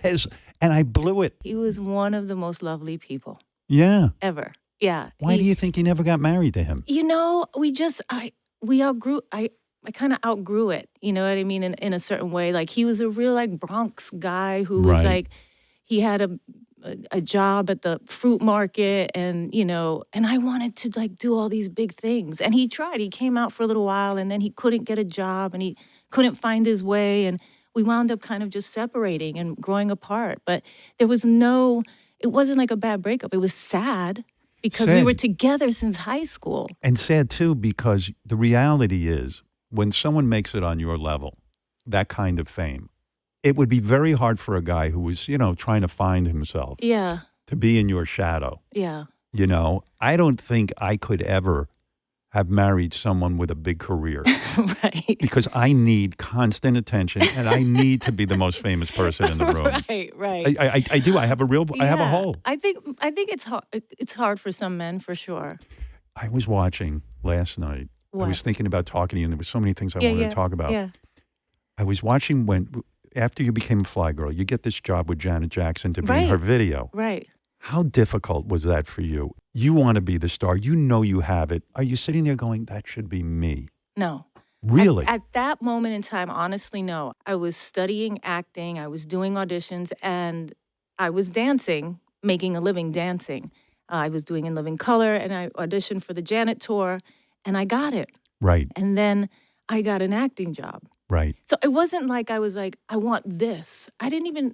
And I blew it. He was one of the most lovely people Yeah. ever. Yeah. Why do you think you never got married to him? You know, I kind of outgrew it. You know what I mean? In a certain way. Like, he was a real, like, Bronx guy who was Right. like, he had a job at the fruit market, and, you know, and I wanted to, like, do all these big things. And he tried. He came out for a little while, and then he couldn't get a job, and he couldn't find his way. And we wound up kind of just separating and growing apart. But it wasn't like a bad breakup. It was sad because we Sad. were together since high school. And sad, too, because the reality is when someone makes it on your level, that kind of fame, it would be very hard for a guy who was, you know, trying to find himself Yeah. to be in your shadow. Yeah. You know, I don't think I could ever have married someone with a big career Right. because I need constant attention and I need to be the most famous person in the room. Right. I do. I have a Yeah. hole. I think it's hard. It's hard for some men, for sure. I was watching last night. I What? was thinking about talking to you, and there were so many things I Yeah, wanted yeah, to talk about. Yeah. I was watching after you became a Fly Girl, you get this job with Janet Jackson to be in Right. her video. Right. How difficult was that for you? You want to be the star. You know you have it. Are you sitting there going, that should be me? No. Really? At that moment in time, honestly, no. I was studying acting. I was doing auditions, and I was dancing, making a living dancing. I was doing In Living Color, and I auditioned for the Janet tour, and I got it. Right. And then I got an acting job. Right. So it wasn't like I was like, I want this. I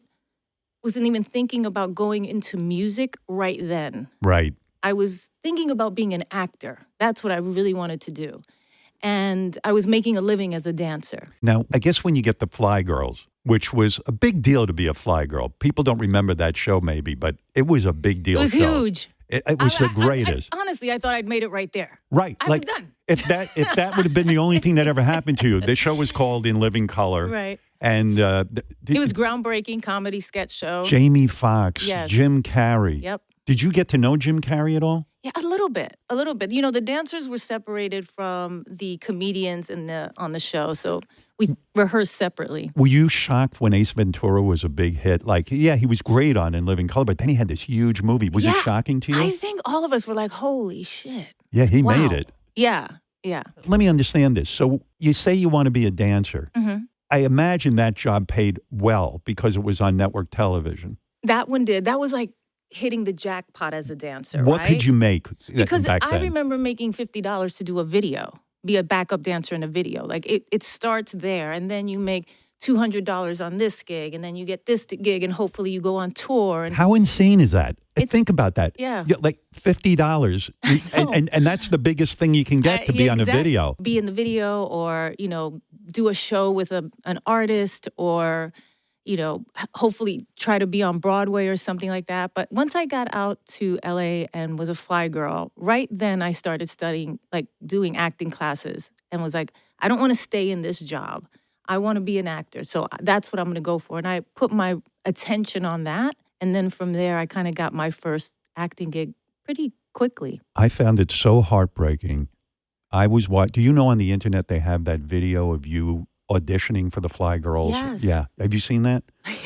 wasn't even thinking about going into music right then. Right. I was thinking about being an actor. That's what I really wanted to do. And I was making a living as a dancer. Now, I guess when you get the Fly Girls, which was a big deal to be a Fly Girl, people don't remember that show maybe, but it was a big deal. It was show. huge. It was the greatest. Honestly, I thought I'd made it right there. Right. I was done. If that would have been the only thing that ever happened to you, the show was called In Living Color. Right. And It was groundbreaking comedy sketch show. Jamie Foxx, Yes. Jim Carrey. Yep. Did you get to know Jim Carrey at all? Yeah, a little bit. You know, the dancers were separated from the comedians on the show, so we rehearsed separately. Were you shocked when Ace Ventura was a big hit? Like, yeah, he was great on In Living Color, but then he had this huge movie. Was it shocking to you? I think all of us were like, holy shit. Yeah, he Wow. made it. Yeah. Let me understand this. So you say you want to be a dancer. Mm-hmm. I imagine that job paid well because it was on network television. That one did. That was like hitting the jackpot as a dancer, What right? could you make Because back I then? remember making $50 to do a video, be a backup dancer in a video. Like, it starts there, and then you make $200 on this gig, and then you get this gig, and hopefully you go on tour. And How insane is that? Think about that. Yeah. Like $50. and that's the biggest thing you can get to be on a exactly. video. Be in the video, or, you know, do a show with an artist, or, you know, hopefully try to be on Broadway or something like that. But once I got out to LA and was a Fly Girl, right then I started studying, like doing acting classes, and was like, I don't want to stay in this job. I want to be an actor. So that's what I'm going to go for. And I put my attention on that. And then from there, I kind of got my first acting gig pretty quickly. I found it so heartbreaking. Do you know on the internet they have that video of you auditioning for the Fly Girls? Yes. Yeah. Have you seen that?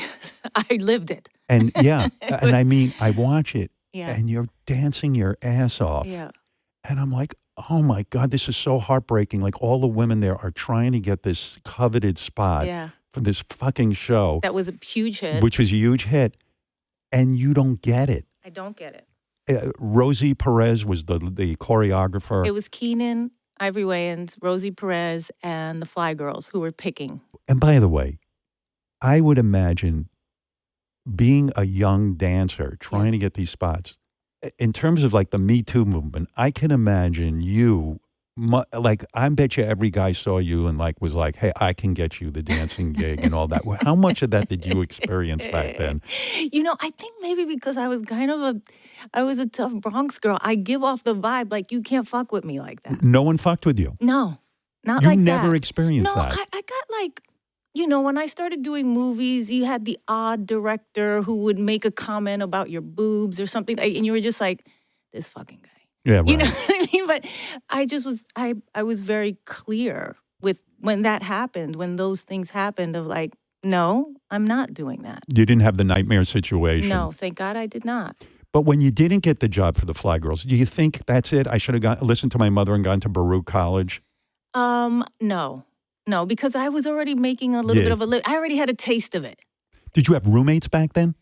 I lived it. And yeah, and I mean, I watch it Yeah. and you're dancing your ass off. Yeah. And I'm like, oh my God, this is so heartbreaking. Like all the women there are trying to get this coveted spot Yeah. for this fucking show, That was a huge hit. which was a huge hit. And you don't get it. I don't get it. Rosie Perez was the choreographer. It was Keenan, Ivory Wayans, Rosie Perez, and the Fly Girls who were picking. And by the way, I would imagine being a young dancer trying to get these spots, in terms of like the Me Too movement, I can imagine you, like, I bet you every guy saw you and like was like, hey, I can get you the dancing gig and all that. How much of that did you experience back then? You know, I think maybe because I was I was a tough Bronx girl. I give off the vibe like you can't fuck with me like that. No one fucked with you. No, not You like that. never experienced No, that. I got like, you know, when I started doing movies, you had the odd director who would make a comment about your boobs or something, and you were just like, this fucking guy. Yeah, right. You know what I mean? But I just was, I was very clear with when that happened, when those things happened of like, No, I'm not doing that. You didn't have the nightmare situation. No, thank God I did not. But when you didn't get the job for the Fly Girls, do you think that's it? I should have listened to my mother and gone to Baruch College? No, because I was already making a little bit of a I already had a taste of it. Did you have roommates back then?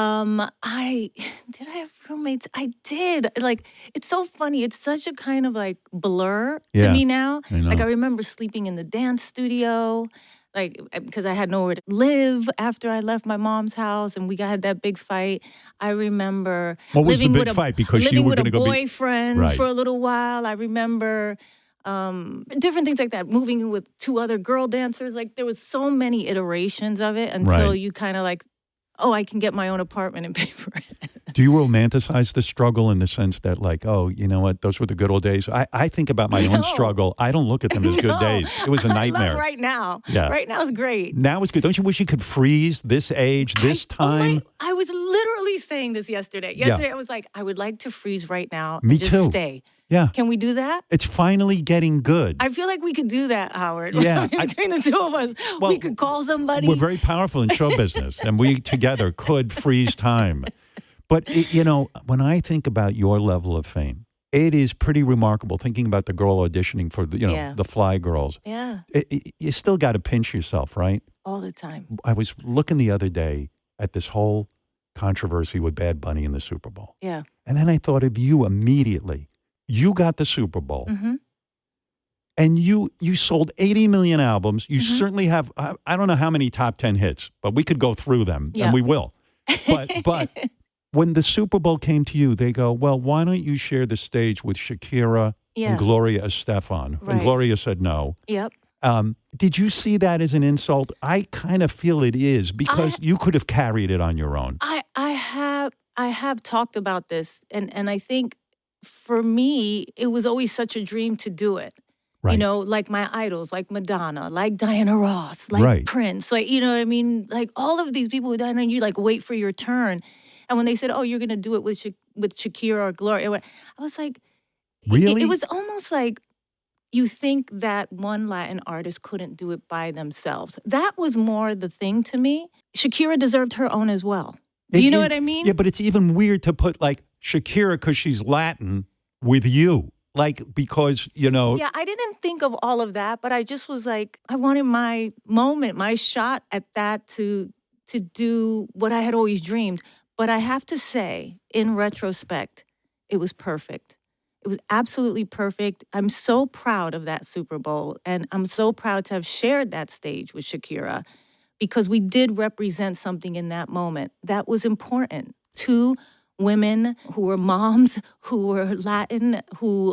I have roommates? I did. Like, it's so funny. It's such a kind of like blur to me now. Like, I remember sleeping in the dance studio, like, because I had nowhere to live after I left my mom's house and we had that big fight. I remember what was living the big fight because living you were with a go boyfriend for a little while. I remember different things like that, moving in with two other girl dancers. Like, there was so many iterations of it until you kind of like, oh, I can get my own apartment and pay for it. Do you romanticize the struggle in the sense that, like, oh, you know what, those were the good old days? I think about my own struggle. I don't look at them as good days. It was a nightmare. I love right now. Yeah. Right now is great. Now it's good. Don't you wish you could freeze this age, this time? I was literally saying this yesterday. Yesterday I was like, I would like to freeze right now Me and just too. stay. Yeah. Can we do that? It's finally getting good. I feel like we could do that, Howard. Yeah. Between the two of us, we could call somebody. We're very powerful in show business, and we together could freeze time. But, when I think about your level of fame, it is pretty remarkable thinking about the girl auditioning for, the Fly Girls. Yeah. You still got to pinch yourself, right? All the time. I was looking the other day at this whole controversy with Bad Bunny in the Super Bowl. Yeah. And then I thought of you immediately. You got the Super Bowl. Mm-hmm. And you sold 80 million albums. You certainly have, I don't know how many top 10 hits, but we could go through them, and we will. But when the Super Bowl came to you, they go, well, why don't you share the stage with Shakira and Gloria Estefan? Right. And Gloria said no. Yep. Did you see that as an insult? I kind of feel it is, because you could have carried it on your own. I have talked about this, and I think for me, it was always such a dream to do it. Right. Like my idols, like Madonna, like Diana Ross, like Prince, like, you know what I mean? Like all of these people who died, and you like wait for your turn. And when they said, oh, you're going to do it with Shakira or Gloria, I was like, really? It was almost like you think that one Latin artist couldn't do it by themselves. That was more the thing to me. Shakira deserved her own as well. Do you know what I mean? Yeah, but it's even weird to put like Shakira, because she's Latin, with you. Like, because, Yeah, I didn't think of all of that, but I just was like, I wanted my moment, my shot at that to do what I had always dreamed. But I have to say, in retrospect, it was perfect. It was absolutely perfect. I'm so proud of that Super Bowl, and I'm so proud to have shared that stage with Shakira, because we did represent something in that moment that was important. Two women who were moms, who were Latin, who,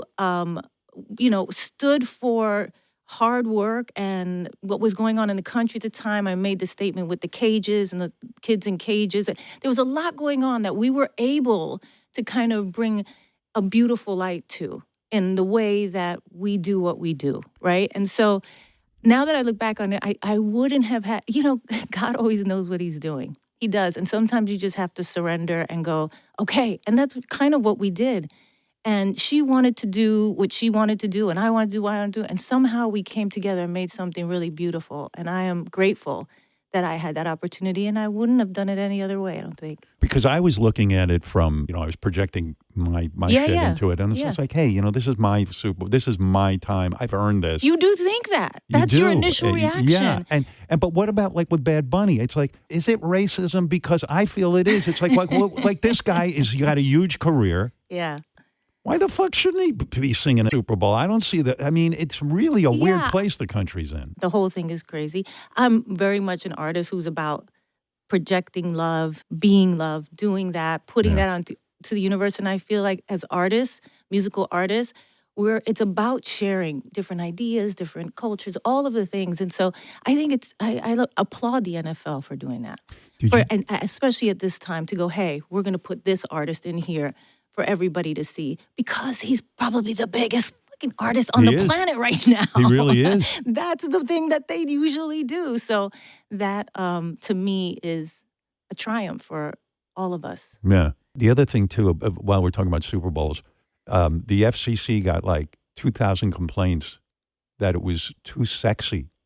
stood for hard work and what was going on in the country at the time. I made the statement with the cages and the kids in cages. There was a lot going on that we were able to kind of bring a beautiful light to in the way that we do what we do, right? And so now that I look back on it, I wouldn't have had, God always knows what he's doing. He does. And sometimes you just have to surrender and go, okay. And that's kind of what we did. And she wanted to do what she wanted to do, and I wanted to do what I wanted to do. And somehow we came together and made something really beautiful. And I am grateful that I had that opportunity, and I wouldn't have done it any other way, I don't think. Because I was looking at it from, I was projecting my shit into it. And it's just like, hey, this is my this is my time. I've earned this. You do think that. That's your initial reaction. Yeah. But what about like with Bad Bunny? It's like, is it racism? Because I feel it is. It's like this guy got a huge career. Yeah. Why the fuck shouldn't he be singing a Super Bowl? I don't see that. I mean, it's really a weird place the country's in. The whole thing is crazy. I'm very much an artist who's about projecting love, being love, doing that, putting that onto the universe. And I feel like as artists, musical artists, it's about sharing different ideas, different cultures, all of the things. And so I think I applaud the NFL for doing that. And especially at this time to go, hey, we're going to put this artist in here for everybody to see, because he's probably the biggest fucking artist on the planet right now. He really is. That's the thing that they usually do. So that, to me, is a triumph for all of us. Yeah. The other thing, too, while we're talking about Super Bowls, the FCC got like 2,000 complaints that it was too sexy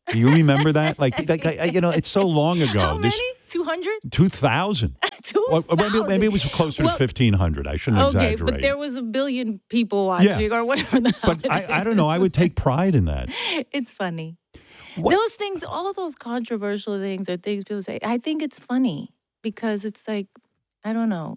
Do you remember that? It's so long ago. How many? 200? 2,000. 2,000. Or maybe it was closer to 1,500. I shouldn't Okay, exaggerate. but there was a billion people watching or whatever the hell But I don't know. I would take pride in that. It's funny. What- Those things, all those controversial things are things people say. I think it's funny because it's like, I don't know.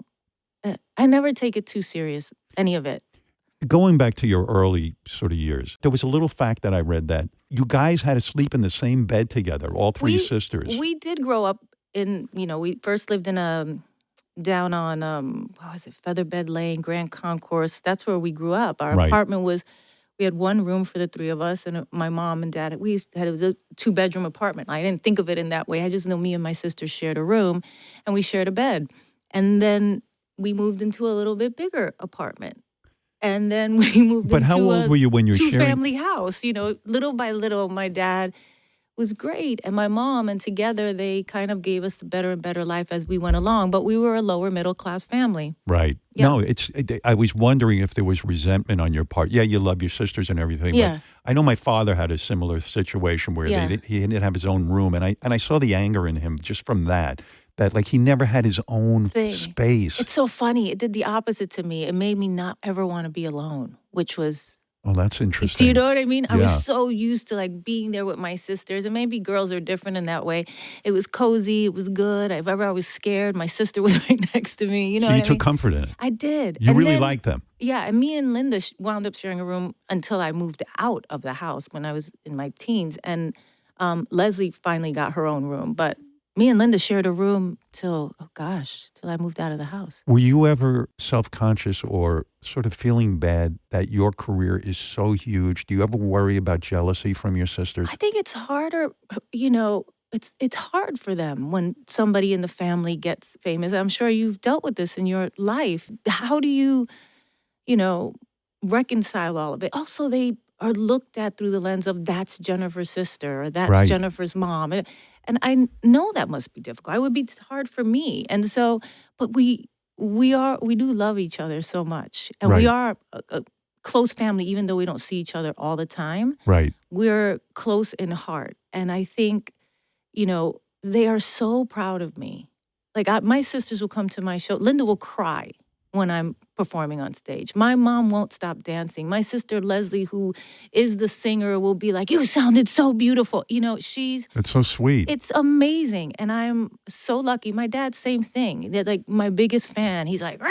I never take it too serious, any of it. Going back to your early sort of years, there was a little fact that I read that you guys had to sleep in the same bed together, all three sisters. We did grow up in, we first lived in down on, what was it, Featherbed Lane, Grand Concourse. That's where we grew up. Our Right. apartment we had one room for the three of us, and my mom and dad, it was a 2-bedroom apartment. I didn't think of it in that way. I just know me and my sister shared a room, and we shared a bed. And then we moved into a little bit bigger apartment. And then we moved But into how old were you when you were sharing? two-family house. Little by little, my dad was great, and my mom, and together they kind of gave us a better and better life as we went along. But we were a lower middle class family. Right. Yeah. No, I was wondering if there was resentment on your part. Yeah, you love your sisters and everything. Yeah. But I know my father had a similar situation where Yeah. he didn't have his own room, and I saw the anger in him just from that like he never had his own space. It's so funny. It did the opposite to me. It made me not ever want to be alone, which was. Oh, that's interesting. Do you know what I mean? I Yeah. was so used to like being there with my sisters, and maybe girls are different in that way. It was cozy. It was good. If ever I was scared, my sister was right next to me. You know So what you I took mean? comfort in it. I did. You And really then- liked them. Yeah, and me and Linda wound up sharing a room until I moved out of the house when I was in my teens. And Leslie finally got her own room. But me and Linda shared a room till I moved out of the house. Were you ever self-conscious or sort of feeling bad that your career is so huge? Do you ever worry about jealousy from your sisters? I think it's harder, it's hard for them when somebody in the family gets famous. I'm sure you've dealt with this in your life. How do you, reconcile all of it? Also, they are looked at through the lens of that's Jennifer's sister or that's Right. Jennifer's mom. And I know that must be difficult. It would be hard for me. And so, but we do love each other so much. And we Right. are a close family, even though we don't see each other all the time. Right. We're close in heart. And I think, they are so proud of me. Like my sisters will come to my show. Linda will cry when I'm performing on stage. My mom won't stop dancing. My sister Leslie, who is the singer, will be like, "You sounded so beautiful." That's so sweet. It's amazing. And I'm so lucky. My dad, same thing. They're like my biggest fan. He's like,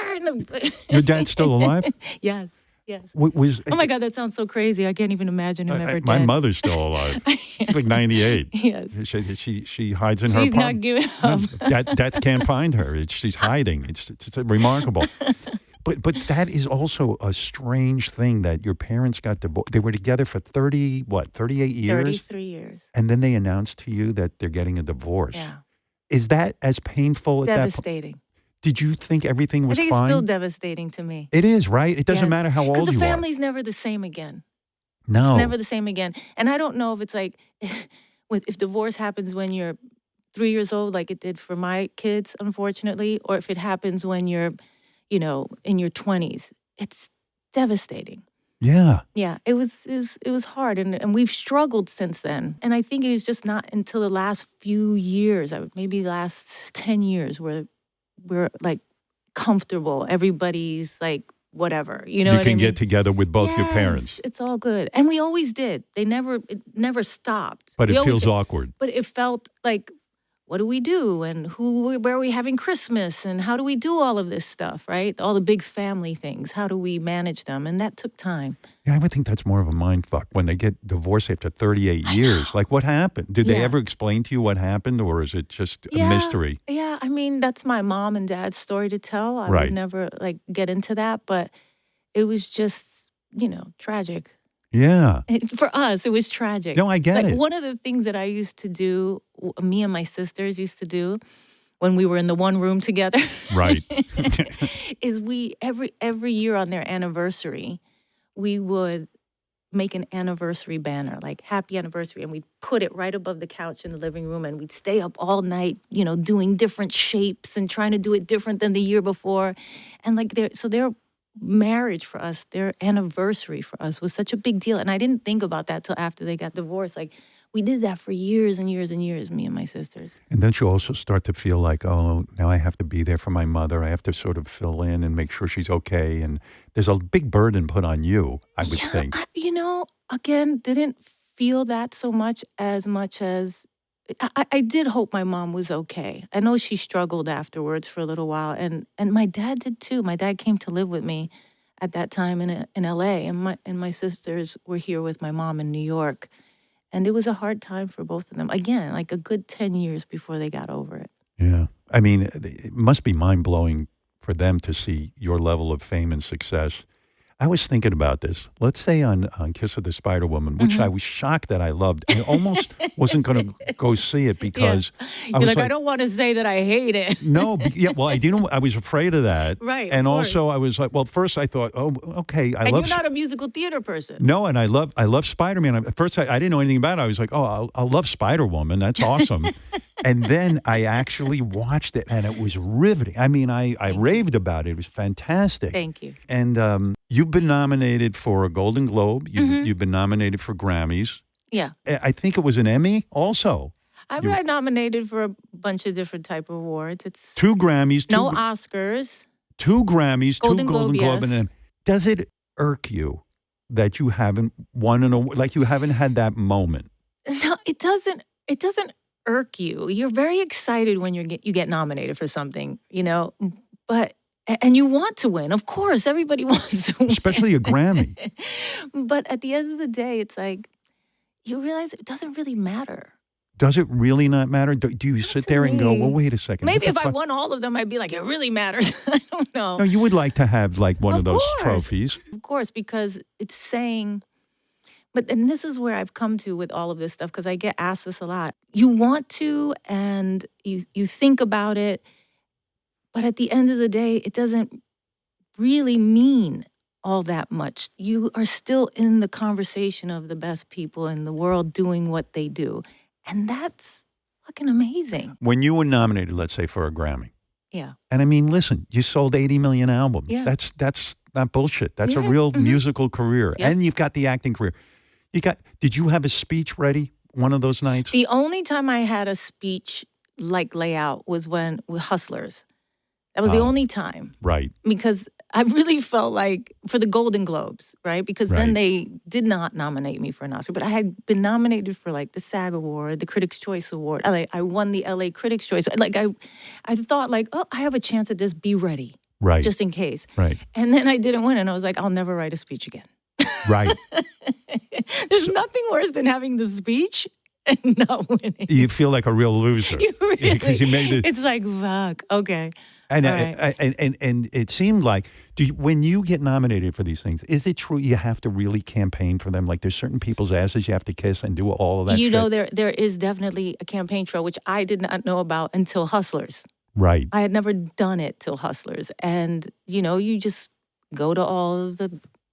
Your dad's still alive? Yes. Yes. Was Oh my God, that sounds so crazy. I can't even imagine him ever my dead. mother's still alive. She's like 98. Yes. She hides in her She's not apartment. giving up. Death can't find her. She's hiding. It's remarkable. But that is also a strange thing that your parents got divorced. They were together for 38 years? 33 years. And then they announced to you that they're getting a divorce. Yeah. Is that as painful at that point? Devastating. Did you think everything was I think fine? it's still devastating to me. It is, right? It doesn't Yes. matter how old Because you the are. family's never the same again. No. It's never the same again. And I don't know if it's like, if divorce happens when you're 3 years old, like it did for my kids, unfortunately, or if it happens when you're, in your 20s. It's devastating. Yeah. Yeah, it was hard, and we've struggled since then. And I think it was just not until the last few years, maybe last 10 years, where we're like comfortable. Everybody's like whatever, you know You what I can mean? get together with both your Yes, parents. It's all good, and we always did. It never stopped. But We it always feels did. awkward. But it felt like, what do we do? And where are we having Christmas? And how do we do all of this stuff, right? All the big family things. How do we manage them? And that took time. Yeah, I would think that's more of a mind fuck when they get divorced after 38 years. Like, what happened? Did they Yeah. ever explain to you what happened, or is it just a Yeah. mystery? Yeah, I mean, that's my mom and dad's story to tell. I Right. would never get into that, but it was just, tragic. Yeah. For us, it was tragic. No, I get it. One of the things that I used to do, me and my sisters used to do when we were in the one room together, Right. is we every year on their anniversary, we would make an anniversary banner, like happy anniversary, and we'd put it right above the couch in the living room, and we'd stay up all night, doing different shapes and trying to do it different than the year before. And their marriage for us, their anniversary for us was such a big deal. And I didn't think about that till after they got divorced. Like, we did that for years and years and years, me and my sisters. And don't you also start to feel like, oh, now I have to be there for my mother. I have to sort of fill in and make sure she's okay. And there's a big burden put on you, I would think. Again, didn't feel that so much as I did hope my mom was okay. I know she struggled afterwards for a little while, and my dad did too. My dad came to live with me at that time in LA, and my sisters were here with my mom in New York. And it was a hard time for both of them. Again, like a good 10 years before they got over it. Yeah. I mean, it must be mind-blowing for them to see your level of fame and success. I was thinking about this. Let's say on Kiss of the Spider Woman, which I was shocked that I loved. I almost wasn't going to go see it because I don't want to say that I hate it. No, well, I was afraid of that. Right. And also I was like, well, first I thought, oh, okay. You're not a musical theater person. No, and I love Spider-Man. At first I didn't know anything about it. I was like, oh, I'll love Spider-Woman. That's awesome. And then I actually watched it, and it was riveting. I mean, I raved about it. It was fantastic. Thank you. And you've been nominated for a Golden Globe. You've been nominated for Grammys. Yeah. I think it was an Emmy also. I've been nominated for a bunch of different type of awards. It's 2 Grammys. No Oscars. 2 Grammys, Golden 2 Golden Globe, yes. and an Emmy. Does it irk you that you haven't won an award, like you haven't had that moment? No, it doesn't. It doesn't irk you. You're very excited when you get nominated for something, but and you want to win. Of course, everybody wants to win. Especially a Grammy. But at the end of the day, it's like you realize it doesn't really matter. Does it really not matter? Do you sit there and go, well, wait a second. Maybe if I won all of them, I'd be like, it really matters. I don't know. No, you would like to have like one of those trophies. Of course, because it's saying, and this is where I've come to with all of this stuff, because I get asked this a lot. You want to, and you think about it, but at the end of the day, it doesn't really mean all that much. You are still in the conversation of the best people in the world doing what they do. And that's fucking amazing. When you were nominated, let's say, for a Grammy. Yeah. And I mean, listen, you sold 80 million albums. Yeah. That's not bullshit. That's a real musical career. Yeah. And you've got the acting career. Did you have a speech ready one of those nights? The only time I had a speech like layout was with Hustlers. That was the only time. Right. Because I really felt like for the Golden Globes, right? Because then they did not nominate me for an Oscar, but I had been nominated for like the SAG Award, the Critics' Choice Award. I won the LA Critics' Choice. Like I thought like, oh, I have a chance at this. Be ready. Right. Just in case. Right. And then I didn't win, and I was like, I'll never write a speech again. Right. There's nothing worse than having the speech and not winning. You feel like a real loser. You really, because you made it. It's like, fuck, okay. And right. and it seemed like, when you get nominated for these things, is it true you have to really campaign for them? Like there's certain people's asses you have to kiss and do all of that shit? There is definitely a campaign trail, which I did not know about until Hustlers. Right. I had never done it till Hustlers. And, you just go to all of the,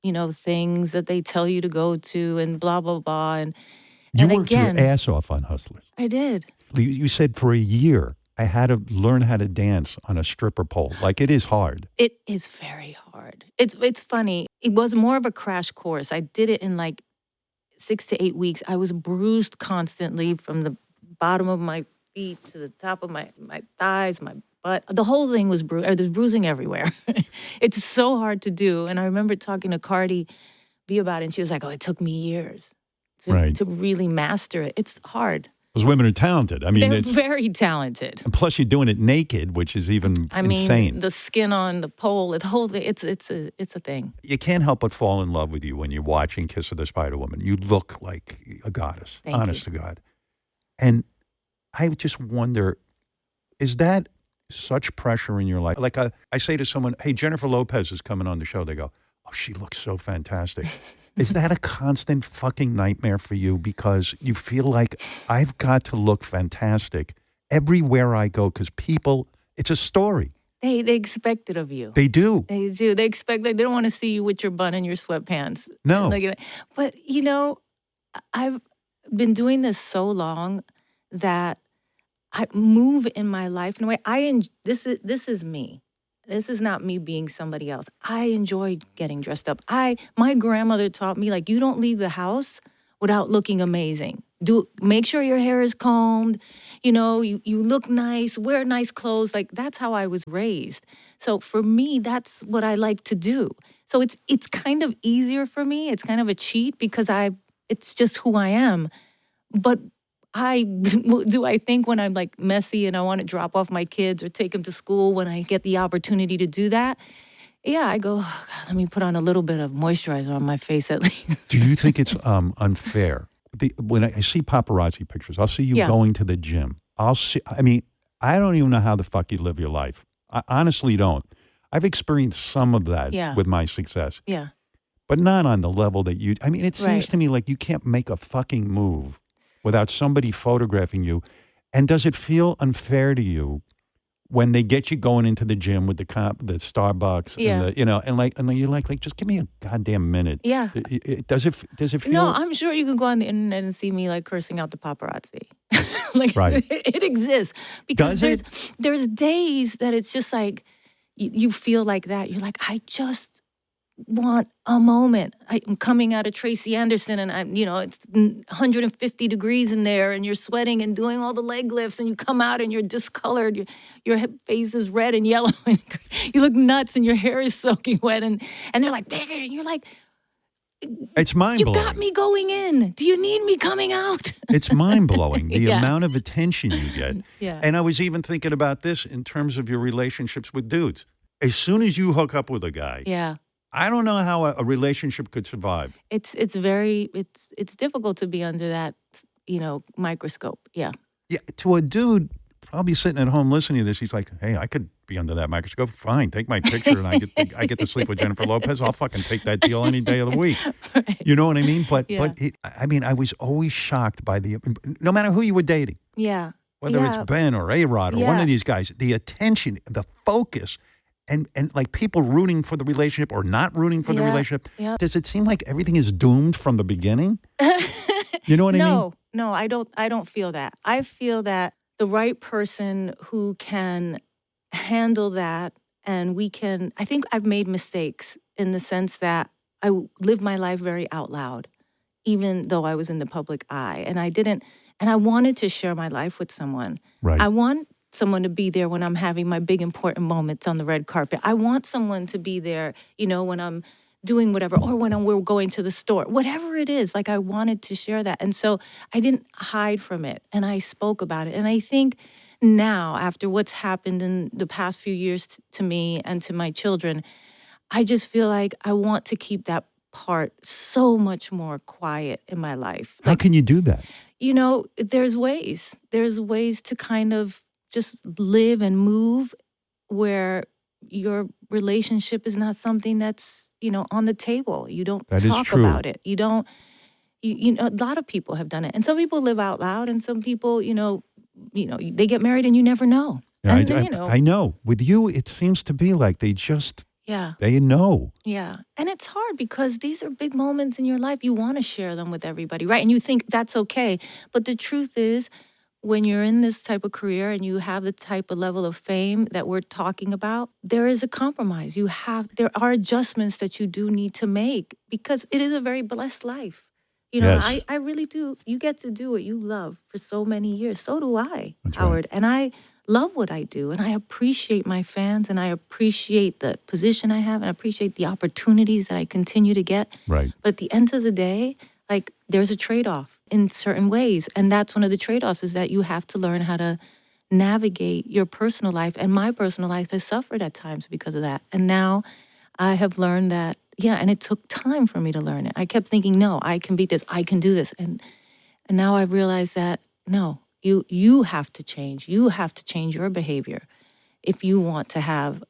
things that they tell you to go to and blah, blah, blah. And you worked your ass off on Hustlers. I did. You said for a year, I had to learn how to dance on a stripper pole. Like, it is hard. It is very hard. It's funny. It was more of a crash course. I did it in like 6 to 8 weeks. I was bruised constantly from the bottom of my feet to the top of my thighs, my butt. The whole thing was bruised. There's bruising everywhere. It's so hard to do. And I remember talking to Cardi B about it, and she was like, oh, it took me years to really master it. It's hard. Those women are talented. I mean, they're very talented. And plus, you're doing it naked, which is even insane. The skin on the pole, the whole thing, it's a thing. You can't help but fall in love with you when you're watching Kiss of the Spider Woman. You look like a goddess, honest to God. And I just wonder, is that such pressure in your life? Like I say to someone, hey, Jennifer Lopez is coming on the show. They go, oh, she looks so fantastic. Is that a constant fucking nightmare for you? Because you feel like I've got to look fantastic everywhere I go because people, it's a story. They expect it of you. They do. They do. They expect, they don't want to see you with your bun and your sweatpants. No. But, I've been doing this so long that I move in my life in a way. This is me. This is not me being somebody else. I enjoy getting dressed up. My grandmother taught me, like, you don't leave the house without looking amazing. make sure your hair is combed, you look nice, wear nice clothes. Like that's how I was raised. So for me, that's what I like to do. So it's kind of easier for me. It's kind of a cheat because it's just who I am. But I think when I'm like messy and I want to drop off my kids or take them to school, when I get the opportunity to do that, yeah, I go, oh, God, let me put on a little bit of moisturizer on my face at least. Do you think it's unfair? When I see paparazzi pictures, I'll see you going to the gym. I don't even know how the fuck you live your life. I honestly don't. I've experienced some of that with my success. Yeah. But not on the level that you, it seems to me like you can't make a fucking move without somebody photographing you. And does it feel unfair to you when they get you going into the gym with the Starbucks and you're like, just give me a goddamn minute. Yeah. Does it feel? No, I'm sure you can go on the internet and see me like cursing out the paparazzi. Right. It exists because there's days that it's just like you feel like that. You're like, I just want a moment. I'm coming out of Tracy Anderson and it's 150 degrees in there and you're sweating and doing all the leg lifts and you come out and you're discolored. Your face is red and yellow and you look nuts and your hair is soaking wet and they're like, and you're like, it's mind-blowing. You got me going in. Do you need me coming out? It's mind-blowing, the amount of attention you get. Yeah. And I was even thinking about this in terms of your relationships with dudes. As soon as you hook up with a guy, I don't know how a relationship could survive. It's difficult to be under that, microscope. Yeah. Yeah. To a dude probably sitting at home listening to this, he's like, hey, I could be under that microscope. Fine. Take my picture and I get to sleep with Jennifer Lopez. I'll fucking take that deal any day of the week. Right. You know what I mean? But I was always shocked by no matter who you were dating. Yeah. Whether it's Ben or A-Rod or one of these guys, the attention, the focus. And like people rooting for the relationship or not rooting for the relationship. Yep. Does it seem like everything is doomed from the beginning? You know what I mean? No, I don't feel that. I feel that the right person who can handle that and I think I've made mistakes in the sense that I lived my life very out loud, even though I was in the public eye. And I wanted to share my life with someone. Right. I want someone to be there when I'm having my big important moments on the red carpet. I want someone to be there, when I'm doing whatever, or when we're going to the store, whatever it is. Like I wanted to share that. And so I didn't hide from it and I spoke about it. And I think now, after what's happened in the past few years to me and to my children, I just feel like I want to keep that part so much more quiet in my life. How can you do that? There's ways. There's ways to kind of just live and move where your relationship is not something that's, on the table. You don't talk about it. You don't, a lot of people have done it. And some people live out loud and some people, they get married and you never know. Yeah, and I know. With you, it seems to be like they just, they know. Yeah. And it's hard because these are big moments in your life. You want to share them with everybody, right? And you think that's okay. But the truth is, when you're in this type of career and you have the type of level of fame that we're talking about, there is a compromise. There are adjustments that you do need to make because it is a very blessed life. Yes. I really do. You get to do what you love for so many years. So do I, That's Howard. Right. And I love what I do. And I appreciate my fans and I appreciate the position I have and I appreciate the opportunities that I continue to get. Right. But at the end of the day, like there's a trade-off in certain ways. And that's one of the trade-offs is that you have to learn how to navigate your personal life. And my personal life has suffered at times because of that. And now I have learned that, and it took time for me to learn it. I kept thinking, no, I can beat this. I can do this. And now I've realized that, no, you have to change. You have to change your behavior if you want to have,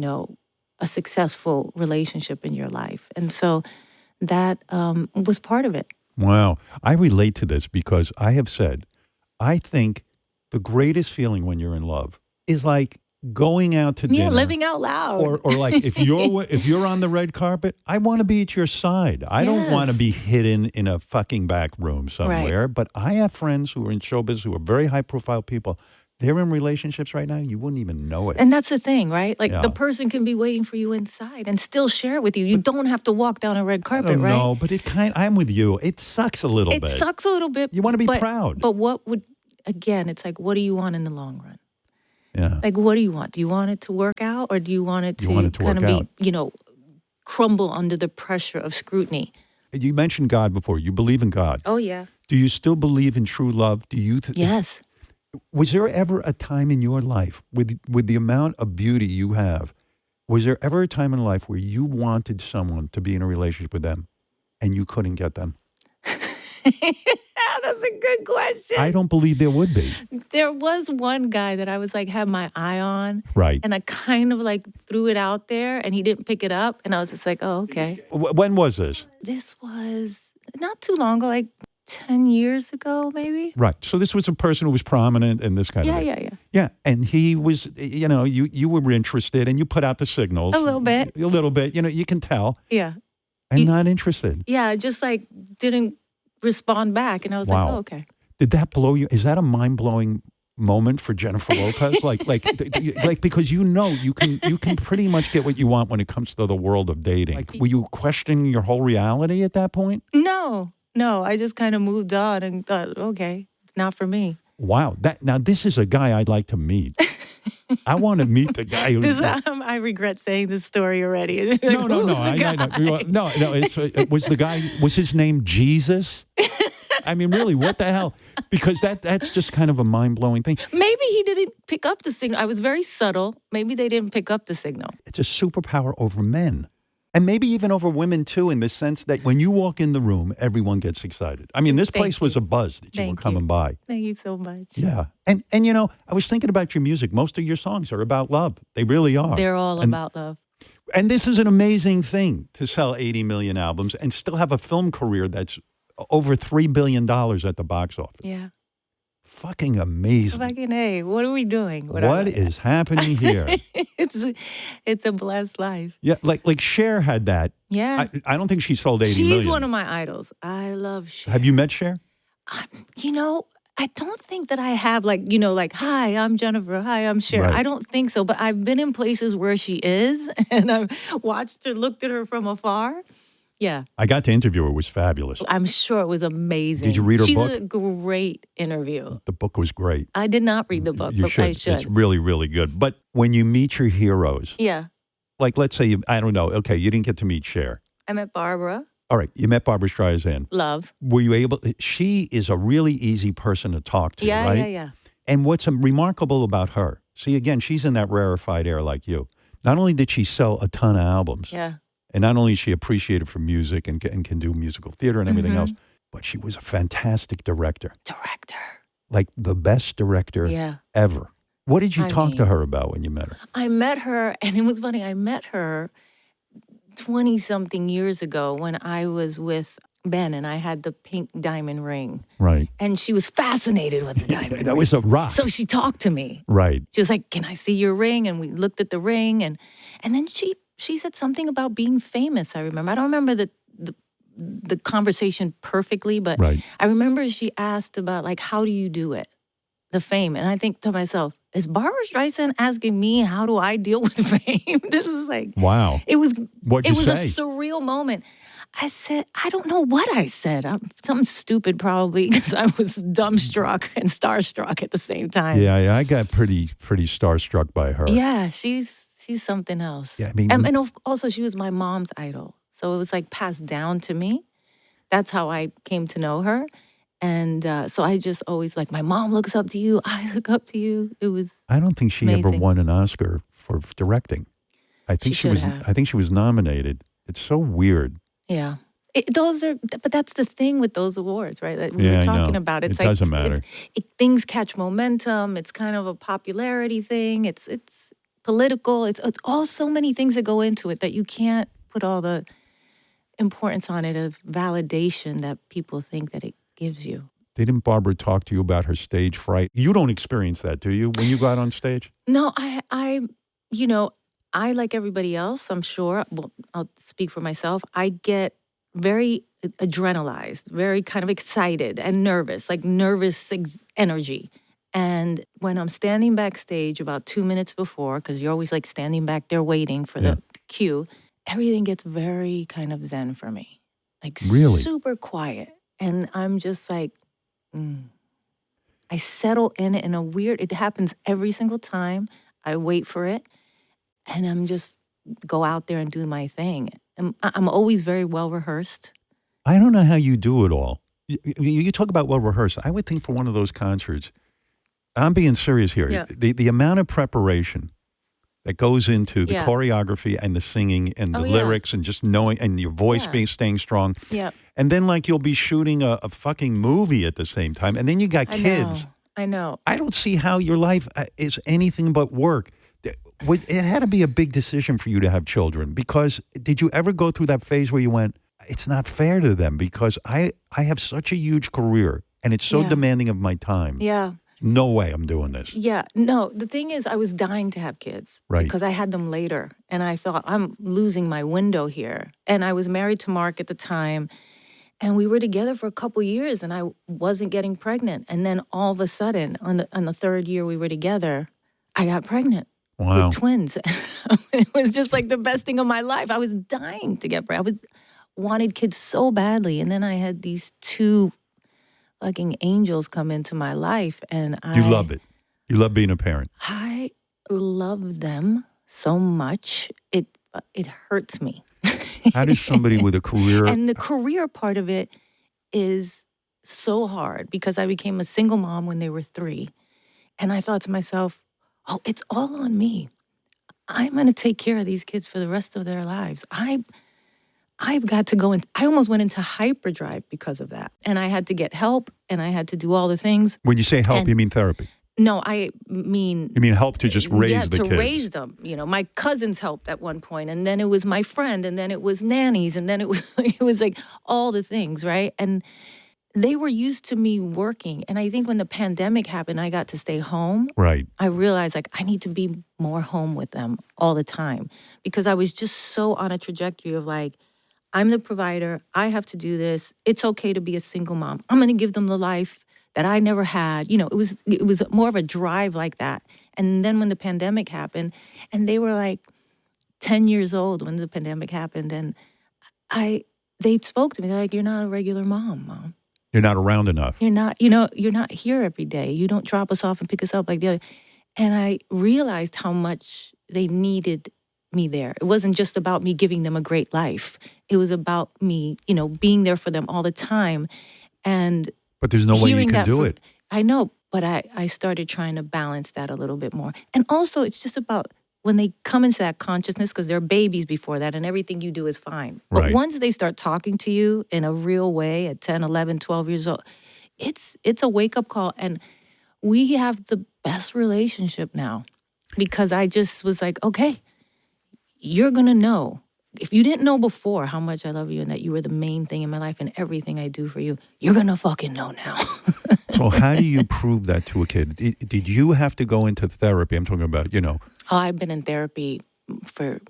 a successful relationship in your life. And so that was part of it. Wow. I relate to this because I have said, I think the greatest feeling when you're in love is like going out to dinner. Yeah, living out loud. Or like if you're on the red carpet, I want to be at your side. I don't want to be hidden in a fucking back room somewhere. Right. But I have friends who are in showbiz who are very high profile people. they're in relationships right now. You wouldn't even know it. And that's the thing, right? Like Yeah. the person can be waiting for you inside and still share it with you. You don't have to walk down a red I carpet, don't right? know, but I'm with you. It sucks a little It bit. sucks a little bit. You want to be but, proud. But again, it's like, what do you want in the long run? Yeah. Like, what do you want? Do you want it to work out, or do you want it to, kind of work be, crumble under the pressure of scrutiny? You mentioned God before. You believe in God. Oh, yeah. Do you still believe in true love? Do you? Yes. Was there ever a time in your life, with the amount of beauty you have, was there ever a time in life where you wanted someone to be in a relationship with them and you couldn't get them? That's a good question. I don't believe there would be. There was one guy that I was like, had my eye on. Right. And I kind of like threw it out there and he didn't pick it up. And I was just like, oh, okay. When was this? This was not too long ago, like 10 years ago, maybe. Right. So this was a person who was prominent and this kind of thing. Yeah. Yeah. And he was, you were interested and you put out the signals. A little bit. A little bit. You can tell. Yeah. I'm not interested. Yeah. Just like didn't respond back. And I was Wow. like, oh, okay. Did that blow you? Is that a mind-blowing moment for Jennifer Lopez? like because you can pretty much get what you want when it comes to the world of dating. Like, were you questioning your whole reality at that point? No. I just kind of moved on and thought, okay, it's not for me. Wow. Now this is a guy I'd like to meet. I want to meet the guy who. I regret saying this story already. Like, No. Was the guy? Was his name Jesus? I mean, really, what the hell? Because that's just kind of a mind-blowing thing. Maybe he didn't pick up the signal. I was very subtle. Maybe they didn't pick up the signal. It's a superpower over men. And maybe even over women, too, in the sense that when you walk in the room, everyone gets excited. I mean, this place was a buzz that you were coming by. Thank you so much. Yeah. And I was thinking about your music. Most of your songs are about love. They really are. They're all about love. And this is an amazing thing to sell 80 million albums and still have a film career that's over $3 billion at the box office. Yeah. Fucking amazing. Fucking A. What are we doing? What is happening here? It's a blessed life. Yeah, like Cher had that. Yeah. I don't think she sold 80 million. She's one of my idols. I love Cher. Have you met Cher? I don't think that I have like, hi, I'm Jennifer. Hi, I'm Cher. Right. I don't think so. But I've been in places where she is and I've watched her, looked at her from afar. Yeah. I got to interview her. It was fabulous. I'm sure it was amazing. Did you read her book? She's a great interview. The book was great. I did not read the book, You but should. I should. It's really, really good. But when you meet your heroes, Yeah. like let's say, I don't know, okay, you didn't get to meet Cher. I met Barbara. All right, you met Barbara Streisand. Love. Were you able, she is a really easy person to talk to, Yeah, right? yeah. And what's remarkable about her, see, again, she's in that rarefied air like you. Not only did she sell a ton of albums, Yeah. and not only is she appreciated for music and can do musical theater and everything Mm-hmm. else, but she was a fantastic director. Director. Like the best director Yeah. ever. What did you I talk to mean- her about when you met her? I met her, and it was funny. I met her 20-something years ago when I was with Ben, and I had the pink diamond ring. Right. And she was fascinated with the diamond ring. That was a rock. So she talked to me. Right. She was like, can I see your ring? And we looked at the ring, and then she said something about being famous, I remember. I don't remember the conversation perfectly, but Right. I remember she asked about, like, how do you do it? The fame. And I think to myself, is Barbara Streisand asking me how do I deal with fame? This is like, Wow. it was What'd you say? a surreal moment. I said, I don't know what I said. Something stupid probably because I was dumbstruck and starstruck at the same time. Yeah, I got pretty starstruck by her. Yeah, she's something else. Yeah, I mean- and also she was my mom's idol. So it was like passed down to me. That's how I came to know her. And so I just always like, my mom looks up to you. I look up to you. It was, I don't think she ever amazing. won an Oscar for directing. I think She was. should have. I think she was nominated. It's so weird. yeah. But that's the thing with those awards, right? That we Yeah, were I talking know. about. It's It doesn't matter. Things catch momentum. It's kind of a popularity thing. It's political. It's all so many things that go into it that you can't put all the importance on it of validation that people think that it gives you. Didn't Barbara talk to you about her stage fright? You don't experience that, do you, when you go out on stage? No, I like everybody else, I'm sure. Well, I'll speak for myself. I get very adrenalized, very kind of excited and nervous, like nervous energy. And when I'm standing backstage about 2 minutes before, because you're always like standing back there waiting for Yeah. the cue, everything gets very kind of zen for me. Like Really? super quiet. And I'm just like, I settle in it in a weird, it happens every single time. I wait for it and I'm just go out there and do my thing. And I'm always very well rehearsed. I don't know how you do it all. You talk about well rehearsed. I would think for one of those concerts, I'm being serious here. Yeah. The amount of preparation that goes into the Yeah. choreography and the singing and the Oh, yeah. lyrics and just knowing and your voice Yeah. being staying strong. Yeah. And then like you'll be shooting a fucking movie at the same time. And then you got kids. I know. I don't see how your life is anything but work. It had to be a big decision for you to have children because did you ever go through that phase where you went, it's not fair to them because I have such a huge career and it's so Yeah. demanding of my time. Yeah. No way I'm doing this. Yeah. No, the thing is, I was dying to have kids. Right. Because I had them later. And I thought, I'm losing my window here. And I was married to Mark at the time. And we were together for a couple years and I wasn't getting pregnant. And then all of a sudden, on the third year we were together, I got pregnant. Wow. With twins. It was just like the best thing of my life. I was dying to get pregnant. Wanted kids so badly. And then I had these two fucking angels come into my life and You love it. You love being a parent. I love them so much. It hurts me. How does somebody with a career And the career part of it is so hard because I became a single mom when they were 3. And I thought to myself, oh, it's all on me. I'm going to take care of these kids for the rest of their lives. I've got to go in. I almost went into hyperdrive because of that. And I had to get help and I had to do all the things. when you say help, And- you mean therapy? No, I mean You mean help to just raise the to kids? raise them. You know, my cousins helped at one point, and then it was my friend, and then it was nannies, and then it was like all the things, right? And they were used to me working, and I think when the pandemic happened, I got to stay home. Right. I realized like I need to be more home with them all the time because I was just so on a trajectory of like, I'm the provider. I have to do this. It's okay to be a single mom. I'm going to give them the life that I never had. You know, it was more of a drive like that. And then when the pandemic happened, and they were like 10 years old when the pandemic happened, and they spoke to me. They're like, "You're not a regular mom. You're not around enough. You're not, you're not here every day. You don't drop us off and pick us up like the other." And I realized how much they needed me there. It wasn't just about me giving them a great life. It was about me, being there for them all the time. And But there's no way you hearing can that do from- it. I know, but I started trying to balance that a little bit more. And also, it's just about when they come into that consciousness, because they're babies before that and everything you do is fine. But Right. once they start talking to you in a real way at 10, 11, 12 years old, it's a wake-up call. And we have the best relationship now because I just was like, okay, you're going to know. If you didn't know before how much I love you and that you were the main thing in my life and everything I do for you, you're going to fucking know now. So how do you prove that to a kid? Did you have to go into therapy? I'm talking about, Oh, I've been in therapy for,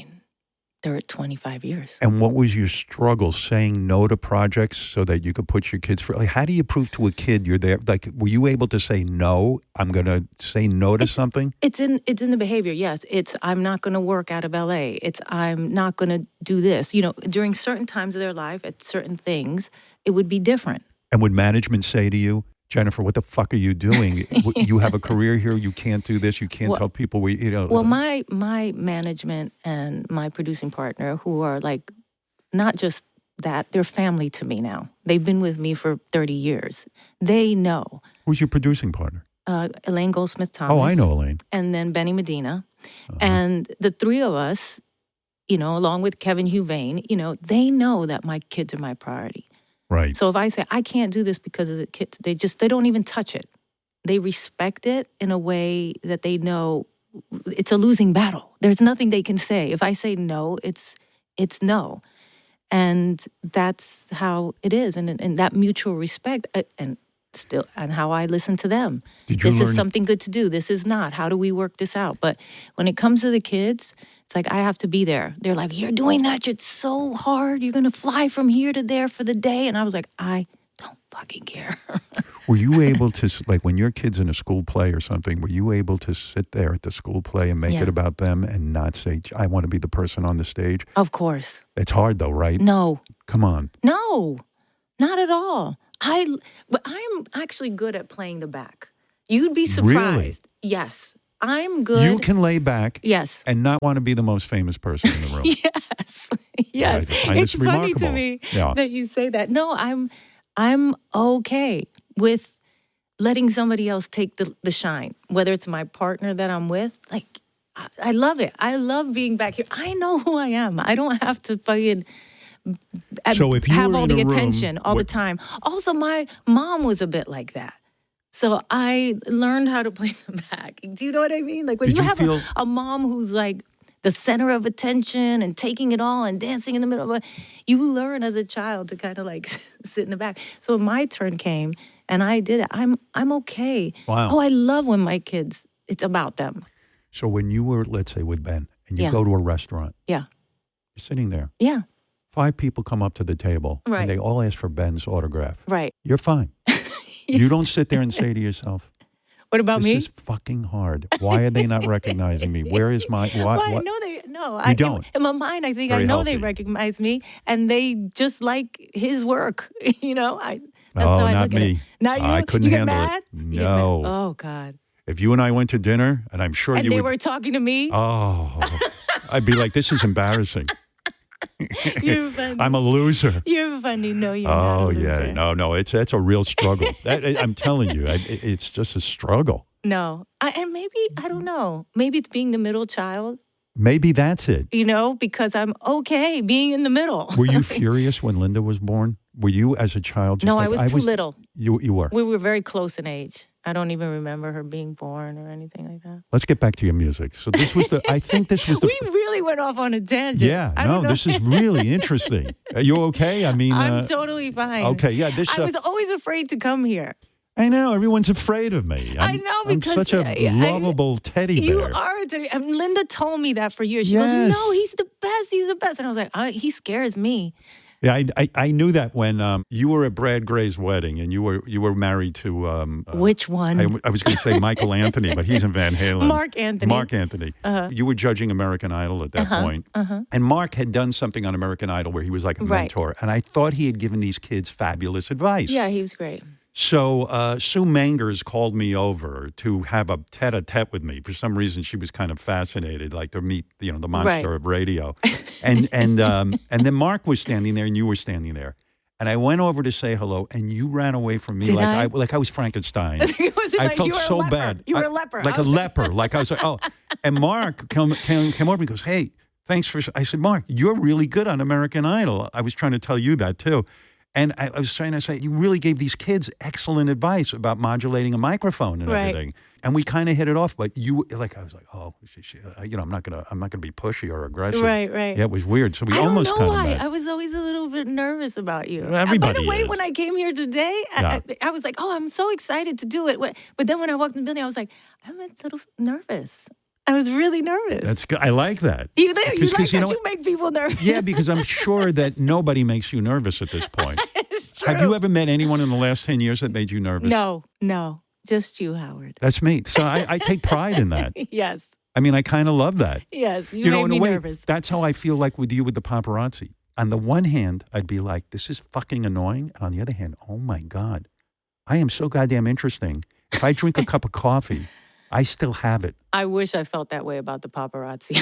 there are 25 years. and what was your struggle saying no to projects so that you could put your kids for, like, how do you prove to a kid you're there? Like, were you able to say, no, I'm going to say no to something? It's in the behavior, yes. It's I'm not going to work out of LA. It's I'm not going to do this. During certain times of their life, at certain things, it would be different. And would management say to you, Jennifer, what the fuck are you doing? You have a career here. You can't do this. You can't tell people Well, my management and my producing partner, who are like, not just that, they're family to me now. They've been with me for 30 years. They know. Who's your producing partner? Elaine Goldsmith Thomas. Oh, I know Elaine. And then Benny Medina. Uh-huh. And the three of us, along with Kevin Huvain, they know that my kids are my priority. Right. So if I say, I can't do this because of the kids, they don't even touch it. They respect it in a way that they know it's a losing battle. There's nothing they can say. If I say no, it's no. And that's how it is. And that mutual respect and how I listen to them. Did you This learn is something good to do. This is not. How do we work this out? But when it comes to the kids, it's like I have to be there. They're like, you're doing that. It's so hard. You're going to fly from here to there for the day. And I was like, I don't fucking care. Were you able to, like, when your kid's in a school play or something, were you able to sit there at the school play and make Yeah. it about them and not say, I want to be the person on the stage? Of course. It's hard, though, right? No, Come on. no, not at all. But I'm actually good at playing the back. You'd be surprised. Yes, I'm good. You can lay back Yes. and not want to be the most famous person in the room. Yes. Yes. I find It's this funny to remarkable. me Yeah. that you say that. No, I'm okay with letting somebody else take the shine, whether it's my partner that I'm with. Like, I love it. I love being back here. I know who I am. I don't have to fucking So if you have were all in the a room, attention all the time. Also, my mom was a bit like that. So I learned how to play the back. Do you know what I mean? Like when Did you you have feel- a mom who's like the center of attention and taking it all and dancing in the middle of it, you learn as a child to kind of like sit in the back. So when my turn came and I did it, I'm okay. Wow. Oh, I love when my kids, it's about them. So when you were, let's say, with Ben, and you Yeah. go to a restaurant, Yeah. you're sitting there, Yeah. 5 people come up to the table, Right. and they all ask for Ben's autograph. Right. You're fine. You don't sit there and say to yourself, What about this me? is fucking hard. Why are they not recognizing me? Where is my, Well, I what? know they, no. You don't. In my mind, I think Very I know they healthy. recognize me and they just like his work. You know, that's Oh, how I not look at me. it. Not you? I couldn't you get handle mad? it. You get mad? No. Oh, God. If you and I went to dinner, and I'm sure And you they would, were talking to me? oh, I'd be like, this is embarrassing. You're funny. I'm a loser. You're funny. No, you're not a Oh, loser. yeah. No, that's a real struggle. I'm telling you, it's just a struggle. No. And maybe, I don't know, maybe it's being the middle child, Maybe that's it. you know, because I'm okay being in the middle. Were you furious when Linda was born? Were you, as a child, just No, like, I was too little. You were. We were very close in age. I don't even remember her being born or anything like that. Let's get back to your music. So this was I think this was the. We really went off on a tangent. Yeah, I no, don't know. this is really interesting. Are you okay? I mean, I'm totally fine. okay, yeah, this. I was always afraid to come here. I know everyone's afraid of me. I know, because I'm such a lovable teddy bear. You are. And Linda told me that for years. She Yes. goes, "No, he's the best. He's the best." And I was like, "He scares me." Yeah, I knew that when you were at Brad Gray's wedding and you were married to Which one? I was going to say Michael Anthony, but he's in Van Halen. Mark Anthony. Mark Anthony. You were judging American Idol at that point. And Mark had done something on American Idol where he was like a Right. mentor. And I thought he had given these kids fabulous advice. Yeah, he was great. So Sue Mangers called me over to have a tete-a-tete with me. For some reason, she was kind of fascinated, like to meet, the monster Right. of radio. And then Mark was standing there, and you were standing there. And I went over to say hello, and you ran away from me Did I? like I was Frankenstein. Was it I like felt you were a so leper? bad. You were a leper. Like a leper. Like I was like, oh. And Mark came over and goes, hey, thanks for. I said, Mark, you're really good on American Idol. I was trying to tell you that too. And I was trying to say, you really gave these kids excellent advice about modulating a microphone and Right. everything. And we kind of hit it off. But you, like, I was like, oh, I'm not gonna be pushy or aggressive. Right, right. Yeah, it was weird. So we I don't almost know kind of why. met. I was always a little bit nervous about you. Well, everybody By the way, is. when I came here today, Yeah. I was like, oh, I'm so excited to do it. But then when I walked in the building, I was like, I'm a little nervous. I was really nervous. That's good. I like that. You there? You 'Cause like you that know you make people nervous. Yeah, because I'm sure that nobody makes you nervous at this point. It's true. Have you ever met anyone in the last 10 years that made you nervous? No. Just you, Howard. That's me. So I take pride in that. Yes. I mean, I kind of love that. Yes. You made in me a way, nervous. that's how I feel like with you with the paparazzi. On the one hand, I'd be like, this is fucking annoying. And on the other hand, oh my God, I am so goddamn interesting. If I drink a cup of coffee, I still have it. I wish I felt that way about the paparazzi.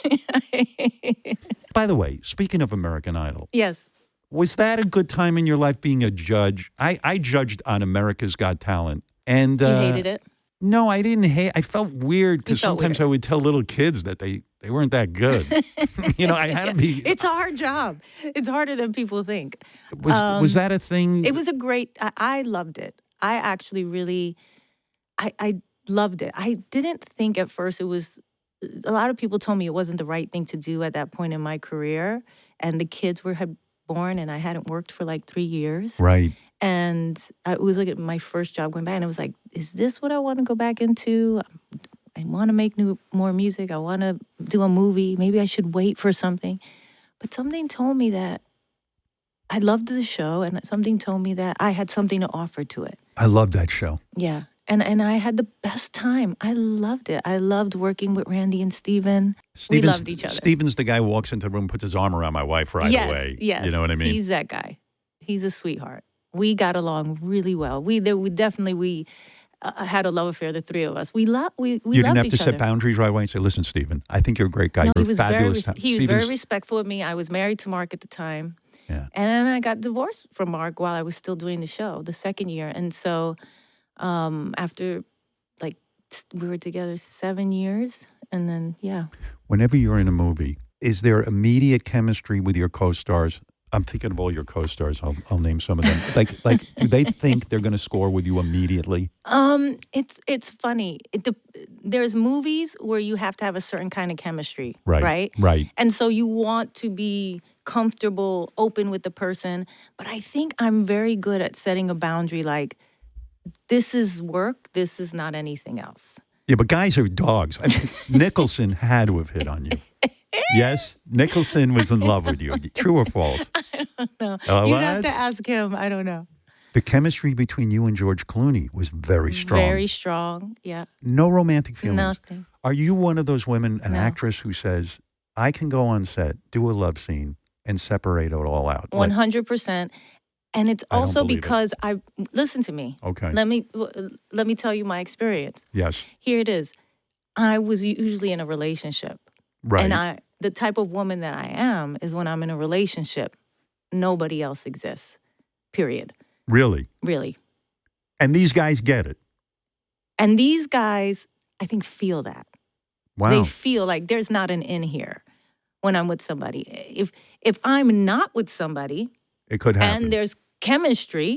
By the way, speaking of American Idol, Yes. was that a good time in your life being a judge? I judged on America's Got Talent. And You hated it? No, I didn't hate. I felt weird because felt sometimes weird. I would tell little kids that they weren't that good. I had to be. It's a hard job. It's harder than people think. Was that a thing? It was a great, I loved it. I actually really, I loved it. I didn't think at first it was, a lot of people told me it wasn't the right thing to do at that point in my career. And the kids had born and I hadn't worked for like 3 years. Right. And it was like my first job going back. And I was like, is this what I want to go back into? I want to make more music. I want to do a movie. Maybe I should wait for something. But something told me that I loved the show, and something told me that I had something to offer to it. I love that show. Yeah. And I had the best time. I loved it. I loved working with Randy and Steven. We loved each other. Steven's the guy who walks into the room, puts his arm around my wife right away. Yes. You know what I mean? He's that guy. He's a sweetheart. We got along really well. We definitely had a love affair, the three of us. We loved each other. You didn't have to set boundaries right away and say, listen, Steven, I think you're a great guy. No, You're fabulous. He was very respectful of me. I was married to Mark at the time. Yeah. And then I got divorced from Mark while I was still doing the show, the second year. And so after, like, we were together 7 years. And then, yeah. Whenever you're in a movie, is there immediate chemistry with your co-stars? I'm thinking of all your co-stars. I'll name some of them. Like, do they think they're going to score with you immediately? It's funny. There's movies where you have to have a certain kind of chemistry, right? Right. And so you want to be comfortable, open with the person. But I think I'm very good at setting a boundary. Like, this is work. This is not anything else. Yeah, but guys are dogs. I mean, Nicholson had to have hit on you. Yes, Nicholson was in love with you. True or false? I don't know. You'd have to ask him. I don't know. The chemistry between you and George Clooney was very strong. Very strong, yeah. No romantic feelings. Nothing. Are you one of those women, an actress who says, I can go on set, do a love scene, and separate it all out? 100%. And it's also because listen to me. Okay. Let me tell you my experience. Yes. Here it is. I was usually in a relationship. Right. And the type of woman that I am is when I'm in a relationship, nobody else exists. Period. Really? Really. And these guys get it. And these guys, I think, feel that. Wow. They feel like there's not an in here when I'm with somebody. If I'm not with somebody, it could happen. And there's chemistry,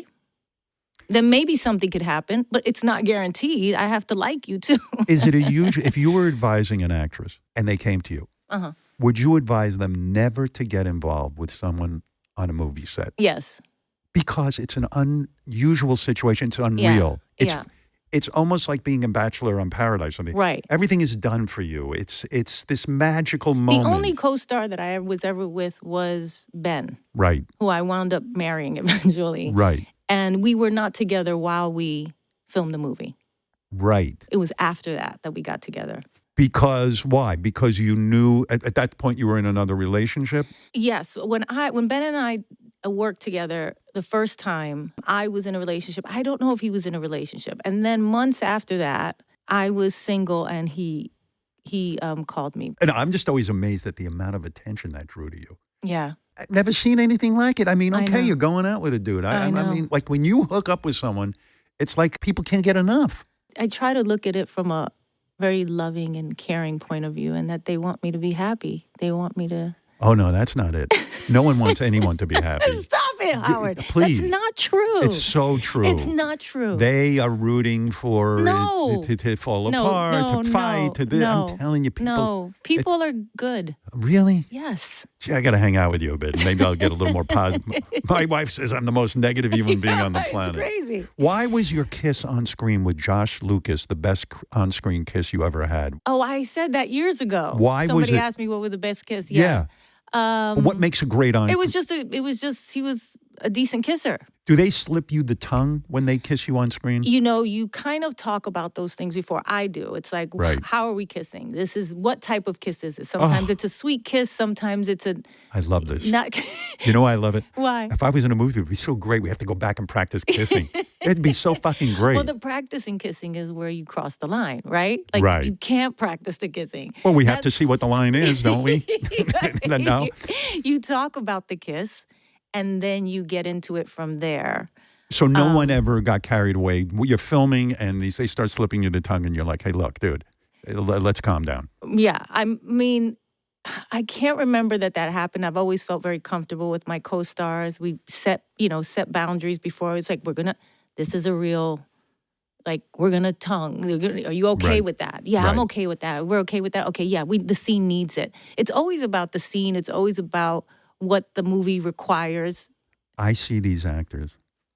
then maybe something could happen, but it's not guaranteed. I have to like you too. Is it a huge, if you were advising an actress and they came to you, would you advise them never to get involved with someone on a movie set? Yes. Because it's an unusual situation. It's unreal. It's almost like being a Bachelor on Paradise. I mean, right. Everything is done for you. It's this magical moment. The only co-star that I was ever with was Ben. Right. Who I wound up marrying eventually. Right. And we were not together while we filmed the movie. Right. It was after that we got together. Because why? Because you knew at that point you were in another relationship? Yes. When Ben and I worked together the first time, I was in a relationship. I don't know if he was in a relationship. And then months after that, I was single and he called me. And I'm just always amazed at the amount of attention that drew to you. Yeah. I've never seen anything like it. I mean, okay, you're going out with a dude. I mean, like when you hook up with someone, it's like people can't get enough. I try to look at it from a very loving and caring point of view, and that they want me to be happy. They want me to... Oh, no, that's not it. No one wants anyone to be happy. Stop it, Howard. Please. That's not true. It's so true. It's not true. They are rooting for it to fall apart, to fight, to this. I'm telling you, people are good. Really? Yes. Gee, I got to hang out with you a bit. Maybe I'll get a little more positive. My wife says I'm the most negative human being on the planet. It's crazy. Why was your kiss on screen with Josh Lucas the best on-screen kiss you ever had? Oh, I said that years ago. Why Somebody was it? asked me what was the best kiss. Yeah. What makes a great on? It was just he was a decent kisser. Do they slip you the tongue when they kiss you on screen? You know, you kind of talk about those things before. I do. It's like, how are we kissing? This is, what type of kiss is it? Sometimes it's a sweet kiss. Sometimes it's a... I love this. Not. You know why I love it? Why? If I was in a movie, it would be so great. We have to go back and practice kissing. It'd be so fucking great. Well, the practicing kissing is where you cross the line, right? Like, you can't practice the kissing. Well, we have to see what the line is, don't we? No. You talk about the kiss, and then you get into it from there. So no one ever got carried away. You're filming, and they start slipping you the tongue, and you're like, hey, look, dude, let's calm down. Yeah, I mean, I can't remember that happened. I've always felt very comfortable with my co-stars. We set boundaries before. It's like, this is a real, like, we're going to tongue. Are you okay with that? Yeah, I'm okay with that. We're okay with that. Okay, yeah, the scene needs it. It's always about the scene. It's always about what the movie requires. I see these actors.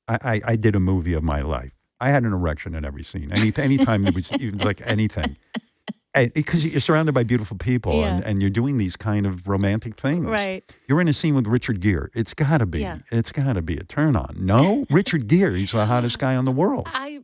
I did a movie of my life. I had an erection in every scene. Anytime there was even like anything. Because you're surrounded by beautiful people Yeah. and you're doing these kind of romantic things. Right. You're in a scene with Richard Gere. It's got to be. Yeah. It's got to be a turn on. No? Richard Gere, he's the hottest guy in the world.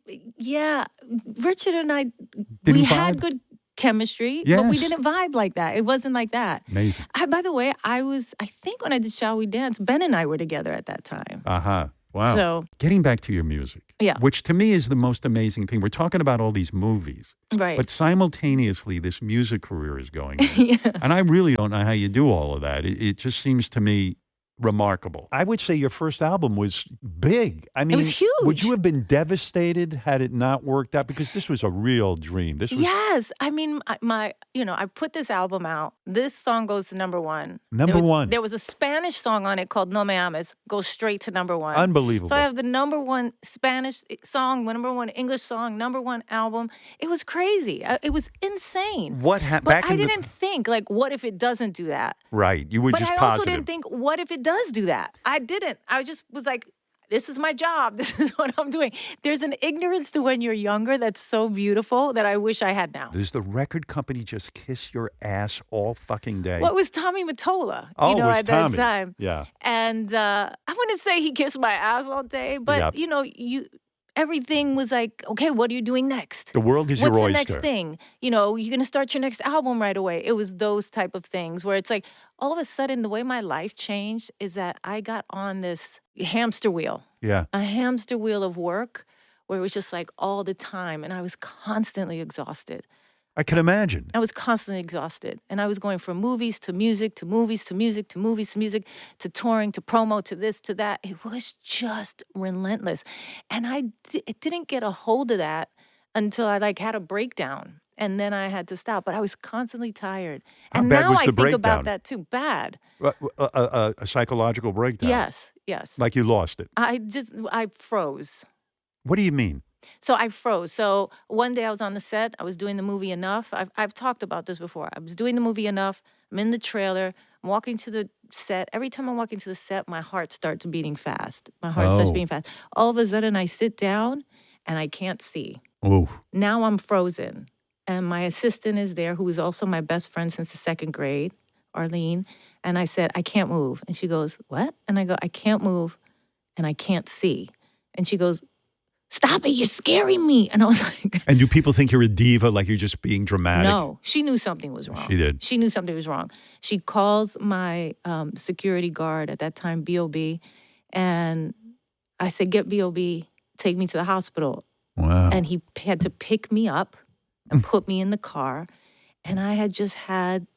Richard and I, Did we he had vibe? good chemistry, but we Yes. didn't vibe like that. It wasn't like that. Amazing. By the way, I think when I did Shall We Dance, Ben and I were together at that time. Uh-huh. Wow. So, Getting back to your music. Yeah. Which to me is the most amazing thing. We're talking about all these movies, right. but simultaneously this music career is going on. yeah. And I really don't know how you do all of that. It just seems to me remarkable. I would say your first album was big. I mean, was huge. Would you have been devastated had it not worked out? Because this was a real dream. This was Yes. I mean, I put this album out. This song goes to number one. Number one. There was a Spanish song on it called No Me Ames, goes straight to number one. Unbelievable. So I have the number one Spanish song, number one English song, number one album. It was crazy. It was insane. What happened? But I didn't think, like, what if it doesn't do that? Right. You were But just I positive. also didn't think, what if it does do that? I didn't. I just was like, this is my job. This is what I'm doing. There's an ignorance to when you're younger that's so beautiful that I wish I had now. Does the record company just kiss your ass all fucking day? Well, it was Tommy Mottola, Oh, it was at Tommy. that time. Yeah. And I wouldn't say he kissed my ass all day, but, Yep. Everything was like, okay, what are you doing next? The world is What's your the oyster. next thing? You're going to start your next album right away. It was those type of things where it's like, all of a sudden, the way my life changed is that I got on this hamster wheel. Yeah. A hamster wheel of work where it was just like all the time. And I was constantly exhausted. I can imagine. I was constantly exhausted. And I was going from movies to music to movies to music to movies to music to touring to promo to this to that. It was just relentless. And it didn't get a hold of that until I had a breakdown. And then I had to stop. But I was constantly tired. How And bad now was I the think breakdown? about that too. Bad. A psychological breakdown. Yes. Like you lost it. I froze. What do you mean? So I froze. So one day I was on the set. I was doing the movie Enough. I've talked about this before. I was doing the movie Enough. I'm in the trailer. I'm walking to the set. Every time I'm walking to the set, my heart starts beating fast. My heart starts beating fast. All of a sudden, I sit down and I can't see. Oh. Now I'm frozen. And my assistant is there, who is also my best friend since the second grade, Arlene. And I said, I can't move. And she goes, what? And I go, I can't move and I can't see. And she goes, stop it, you're scaring me. And I was like... And do people think you're a diva, like you're just being dramatic? No, she knew something was wrong. She did. She knew something was wrong. She calls my security guard at that time, B.O.B., and I said, get B.O.B., take me to the hospital. Wow. And he had to pick me up and put me in the car. And I had just had,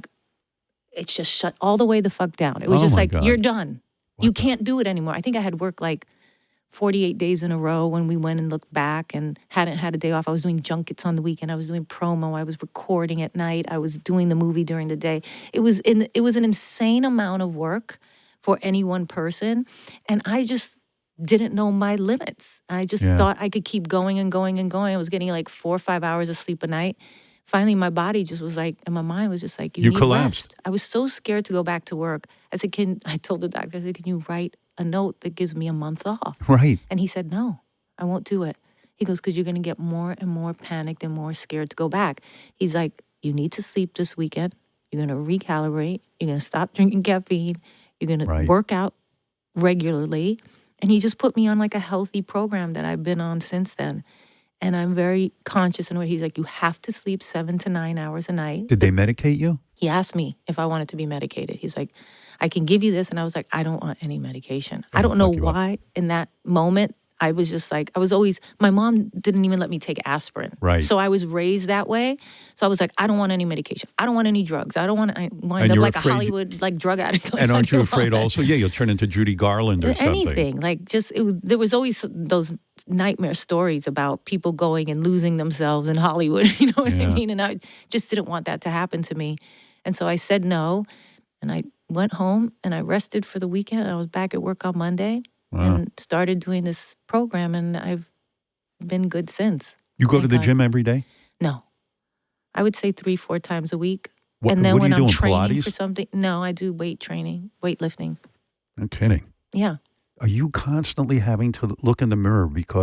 it just shut all the way the fuck down. It was just my like, God. you're done. You can't do it anymore. I think I had worked 48 days in a row when we went and looked back and hadn't had a day off. I was doing junkets on the weekend. I was doing promo. I was recording at night. I was doing the movie during the day. It was an insane amount of work for any one person. And I just didn't know my limits. I just thought I could keep going and going and going. I was getting 4 or 5 hours of sleep a night. Finally, my body just was and my mind was just you need collapsed. rest. I was so scared to go back to work. I said, I told the doctor, I said, can you write a note that gives me a month off? Right. And he said, no, I won't do it. He goes, because you're going to get more and more panicked and more scared to go back. He's like, you need to sleep this weekend. You're going to recalibrate. You're going to stop drinking caffeine. You're going to work out regularly. And he just put me on a healthy program that I've been on since then. And I'm very conscious in what he's like, you have to sleep 7 to 9 hours a night. Did they medicate you? He asked me if I wanted to be medicated. He's like, I can give you this. And I was like, I don't want any medication. I don't know why in that moment. I was just my mom didn't even let me take aspirin. Right. So I was raised that way. So I was like, I don't want any medication. I don't want any drugs. I don't want to wind up you're like a afraid- Hollywood drug addict. And aren't you afraid also? Yeah, you'll turn into Judy Garland or something. Anything. There was always those nightmare stories about people going and losing themselves in Hollywood. You know what I mean? And I just didn't want that to happen to me. And so I said no. And I went home and I rested for the weekend. I was back at work on Monday. Wow. And started doing this program, and I've been good since. You go to Thank the God. gym every day? No. I would say 3-4 times a week. What, and then what when are you I'm doing, training Pilates? for something, no, I do weight training, weightlifting. No kidding. Yeah. Are you constantly having to look in the mirror because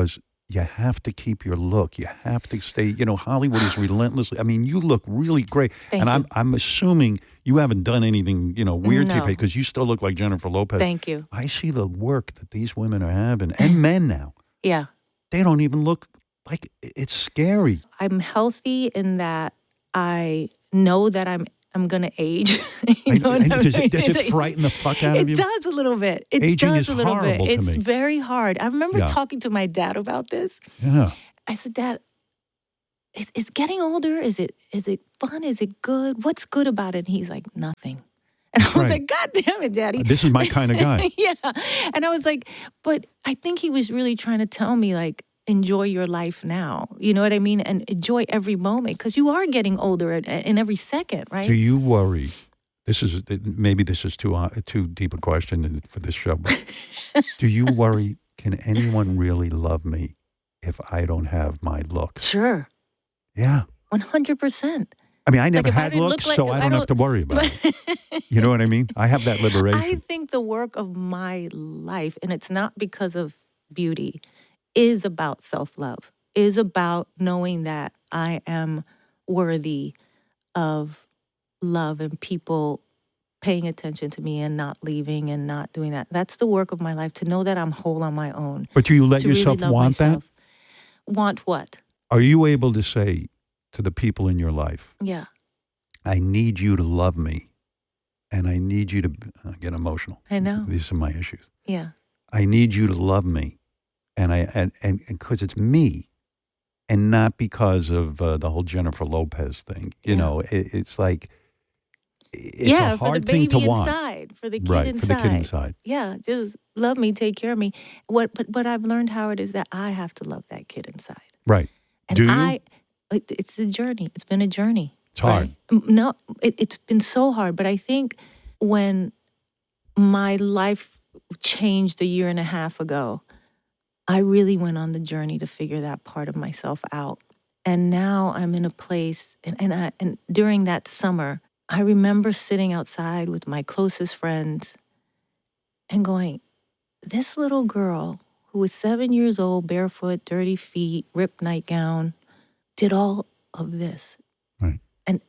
you have to keep your look. You have to stay, Hollywood is relentless. I mean, you look really great. Thank and you. I'm assuming you haven't done anything, weird to your No. face because you still look like Jennifer Lopez. Thank you. I see the work that these women are having and men now. Yeah. They don't even look like it's scary. I'm healthy in that I know that I'm going to age. Does it frighten the fuck out of you? It does a little bit. It Aging does is a little bit. horrible to It's me. very hard. I remember Yeah. talking to my dad about this. Yeah. I said, Dad, is getting older, is it fun? Is it good? What's good about it? And he's like, nothing. And I was Right. like, God damn it, Daddy. This is my kind of guy. Yeah. And I was like, but I think he was really trying to tell me, like, enjoy your life now. You know what I mean? And enjoy every moment because you are getting older in every second, right? Do you worry? Maybe this is too deep a question for this show, but do you worry, can anyone really love me if I don't have my looks? Sure. Yeah. 100%. I mean, I never if I had didn't looks, look like- so if I I don't have don't- to worry about it. You know what I mean? I have that liberation. I think the work of my life, and it's not because of beauty, is about self-love, is about knowing that I am worthy of love and people paying attention to me and not leaving and not doing that. That's the work of my life, to know that I'm whole on my own. But do you let to really yourself love want myself. Want what? that? Are you able to say to the people in your life, Yeah. I need you to love me and I need you to get emotional. I know. These are my issues. Yeah. I need you to love me and because it's me and not because of the whole Jennifer Lopez thing. You Yeah. know, it's like, it's yeah, a for the hard thing baby to want. inside, for the kid Right, inside. for the kid inside. Yeah, just love me, take care of me. What I've learned, Howard, is that I have to love that kid inside. Right. And Do you? it's a journey. It's been a journey. It's hard. No, it's been so hard. But I think when my life changed a year and a half ago, I really went on the journey to figure that part of myself out. And now I'm in a place, and during that summer, I remember sitting outside with my closest friends and going, this little girl who was 7 years old, barefoot, dirty feet, ripped nightgown, did all of this. Right.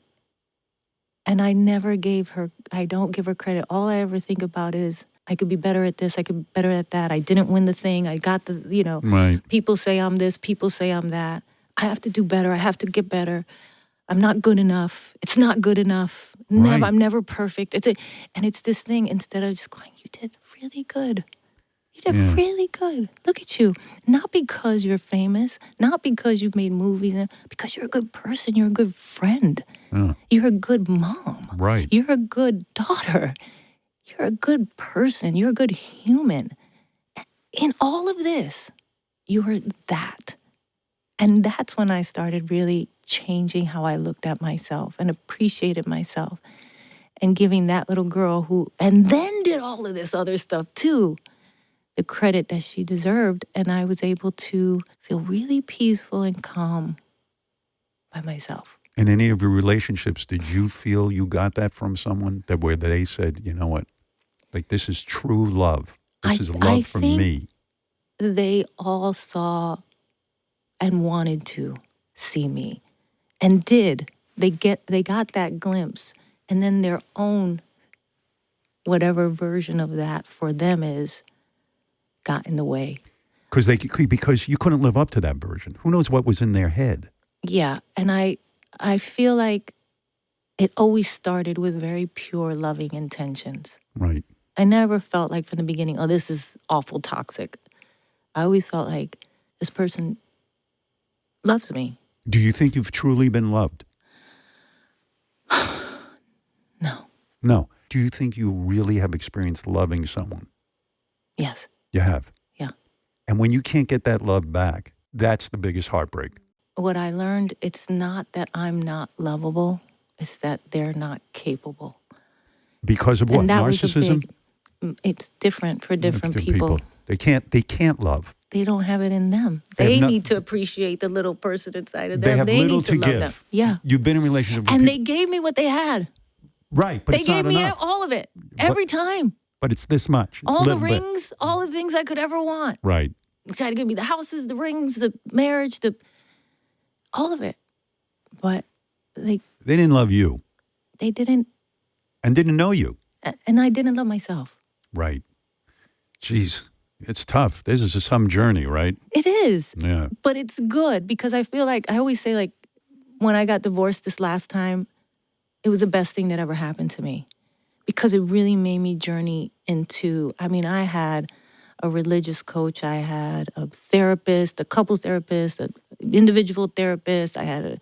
And I don't give her credit. All I ever think about is, I could be better at this, I could be better at that. I didn't win the thing. I got Right. people say I'm this, people say I'm that. I have to do better. I have to get better. I'm not good enough. It's not good enough. Right. I'm never perfect. It's this thing, instead of just going, you did really good. You did Yeah. really good. Look at you. Not because you're famous, not because you've made movies, because you're a good person. You're a good friend. Yeah. You're a good mom. Right. You're a good daughter. You're a good person. You're a good human. In all of this, you're that. And that's when I started really changing how I looked at myself and appreciated myself, and giving that little girl who, and then did all of this other stuff too, the credit that she deserved. And I was able to feel really peaceful and calm by myself. In any of your relationships, did you feel you got that from someone where they said, you know what, like this is true love. This is I love from think me. They all saw and wanted to see me, and did. They got that glimpse, and then their own, whatever version of that for them is, got in the way. Because you couldn't live up to that version. Who knows what was in their head? Yeah, and I feel like it always started with very pure, loving intentions. Right. I never felt like from the beginning, oh, this is awful toxic. I always felt like this person loves me. Do you think you've truly been loved? No. No. Do you think you really have experienced loving someone? Yes. You have. Yeah. And when you can't get that love back, that's the biggest heartbreak. What I learned, it's not that I'm not lovable, it's that they're not capable. Because of what? And that Narcissism? It's different for different people. They can't love. They don't have it in them. They have They need to appreciate the little person inside of them. They have little need to to love give. them. Yeah. You've been in relationships with And people. they gave me what they had. Right, but They it's not gave me enough. all of it. Every time. But it's this much. It's All a the little bit. rings, all the things I could ever want. Right. tried to give me the houses, the rings, the marriage, all of it. But they didn't love you. They didn't. And didn't know you. And I didn't love myself. Right. Jeez, it's tough. This is some journey, right? It is. Yeah. But it's good because I feel like, I always say, like, when I got divorced this last time, it was the best thing that ever happened to me because it really made me journey into, I mean, I had a religious coach, I had a therapist, a couples therapist, an individual therapist, I had a,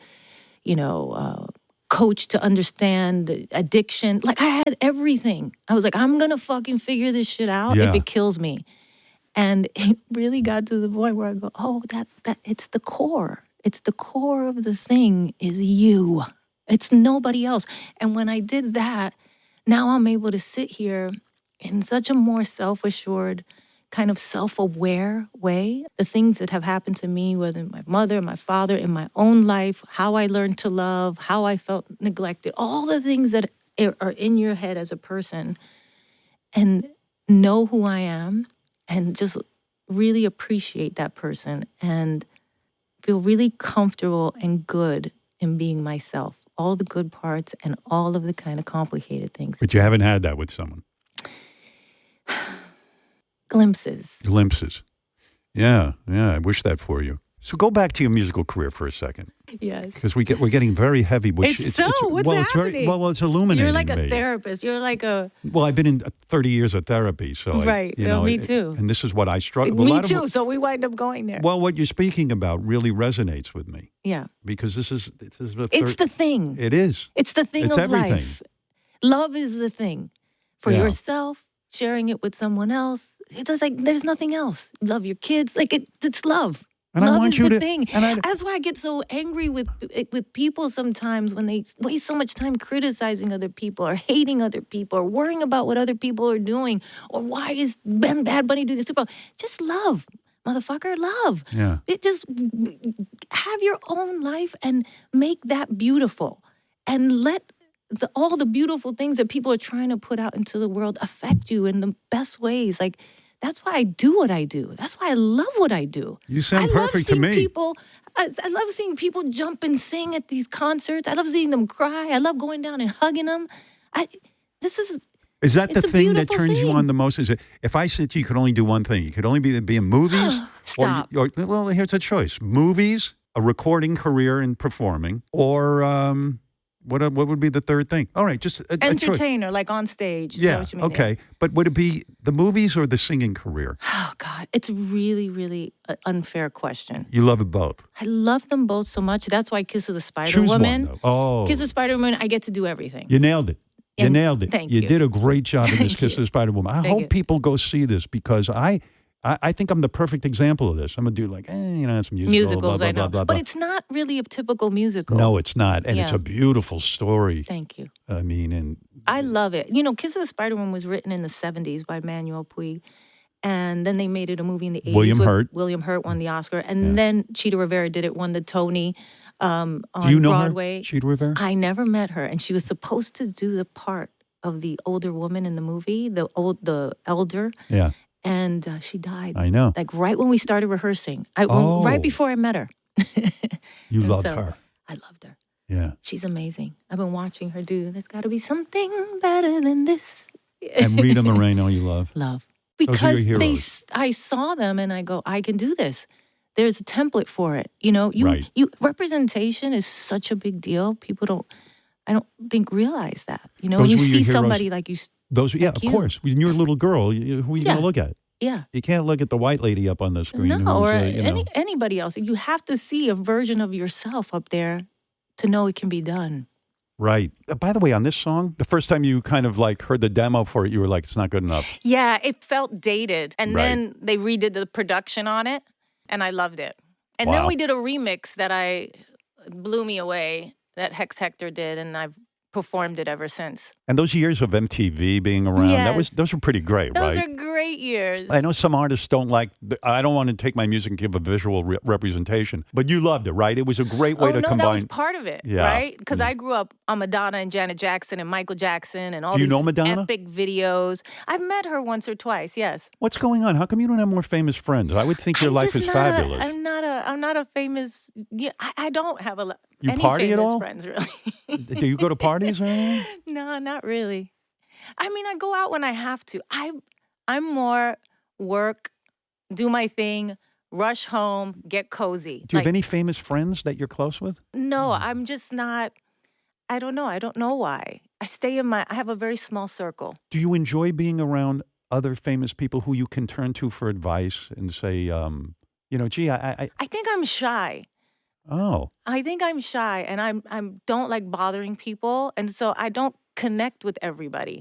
coach to understand the addiction. Like, I had everything. I was like, I'm going to fucking figure this shit out if it kills me. And it really got to the point where I go, oh, that it's the core. It's the core of the thing is you. It's nobody else. And when I did that, now I'm able to sit here in such a more self-assured, kind of self-aware way. The things that have happened to me, whether my mother, my father, in my own life, how I learned to love, how I felt neglected, all the things that are in your head as a person, and know who I am and just really appreciate that person and feel really comfortable and good in being myself. All the good parts and all of the kind of complicated things. But you haven't had that with someone. Glimpses. Yeah. I wish that for you. So go back to your musical career for a second. Yes. Because we're getting very heavy. Which what's happening? It's illuminating. You're like a me. therapist. You're like a... Well, I've been in 30 years of therapy, so right. Me too. And this is what I struggle. Me too. So we wind up going there. Well, what you're speaking about really resonates with me. Yeah. Because this is it's the thing. It is. It's the thing of everything. Life. Love is the thing for yourself. Sharing it with someone else. It's just like there's nothing else. Love your kids. Like it's love. And love I want is you the to, thing. And that's why I get so angry with people sometimes when they waste so much time criticizing other people or hating other people or worrying about what other people are doing or why is Bad Bunny do this to people. Just love, motherfucker, love. Yeah. Just have your own life and make that beautiful and let all the beautiful things that people are trying to put out into the world affect you in the best ways. Like, that's why I do what I do. That's why I love what I do. You sound perfect to me. I love seeing people jump and sing at these concerts. I love seeing them cry. I love going down and hugging them. Is that the thing that turns you on the most? Is it if I said you could only do one thing, you could only be in movies? Stop. Well, here's a choice: movies, a recording career in performing, or what would be the third thing? All right, just entertainer, like on stage. Yeah, what you mean? okay. But would it be the movies or the singing career? Oh, God. It's really, really an unfair question. You love it both. I love them both so much. That's why Kiss of the Spider Choose Woman. One, though. Oh. Kiss of the Spider Woman, I get to do everything. You nailed it. You nailed it. Thank you. You did a great job in this Kiss of the Spider Woman. I hope you. people go see this because I think I'm the perfect example of this. I'm going to do like, it's musicals, blah, blah, I know. blah, blah, but blah. it's not really a typical musical. No, it's not. And it's a beautiful story. Thank you. I mean, and I love it. Kiss of the Spider Woman was written in the 70s by Manuel Puig. And then they made it a movie in the 80s. William Hurt won the Oscar. And then Chita Rivera did it, won the Tony on do you know Broadway. Her, Chita Rivera? I never met her. And she was supposed to do the part of the older woman in the movie, the elder. Yeah. And she died. I know. Like right when we started rehearsing. Right before I met her. You loved her. I loved her. Yeah. She's amazing. I've been watching her do, there's got to be something better than this. And Rita Moreno you love? Love. Those are your heroes. I saw them and I go, I can do this. There's a template for it. Right. Representation is such a big deal. People I don't think realize that. When Those you were your see heroes. somebody like you. Of course. When you're a little girl, who are you going to look at? Yeah. You can't look at the white lady up on the screen. No, or anybody else. You have to see a version of yourself up there to know it can be done. Right. By the way, on this song, the first time you kind of like heard the demo for it, you were like, it's not good enough. Yeah, it felt dated. And then they redid the production on it, and I loved it. And then we did a remix that blew me away, that Hex Hector did, and I've performed it ever since. And those years of MTV being around, those were pretty great, right? Those are great great years. I know some artists don't like. I don't want to take my music and give a visual representation, but you loved it, right? It was a great way to That combine. was part of it, Yeah. right? Because I grew up on Madonna and Janet Jackson and Michael Jackson and all Do you these know Madonna? epic videos. I've met her once or twice. Yes. What's going on? How come you don't have more famous friends? I would think your I'm life just is not fabulous. I'm not a famous. Yeah, I don't have You any party at famous all? friends really. Do you go to parties or anything? No, not really. I mean, I go out when I have to. I'm more work, do my thing, rush home, get cozy. Do you have any famous friends that you're close with? No, I'm just not. I don't know. I don't know why. I have a very small circle. Do you enjoy being around other famous people who you can turn to for advice and say, gee, I think I'm shy. Oh. I think I'm shy and I'm don't like bothering people, and so I don't connect with everybody.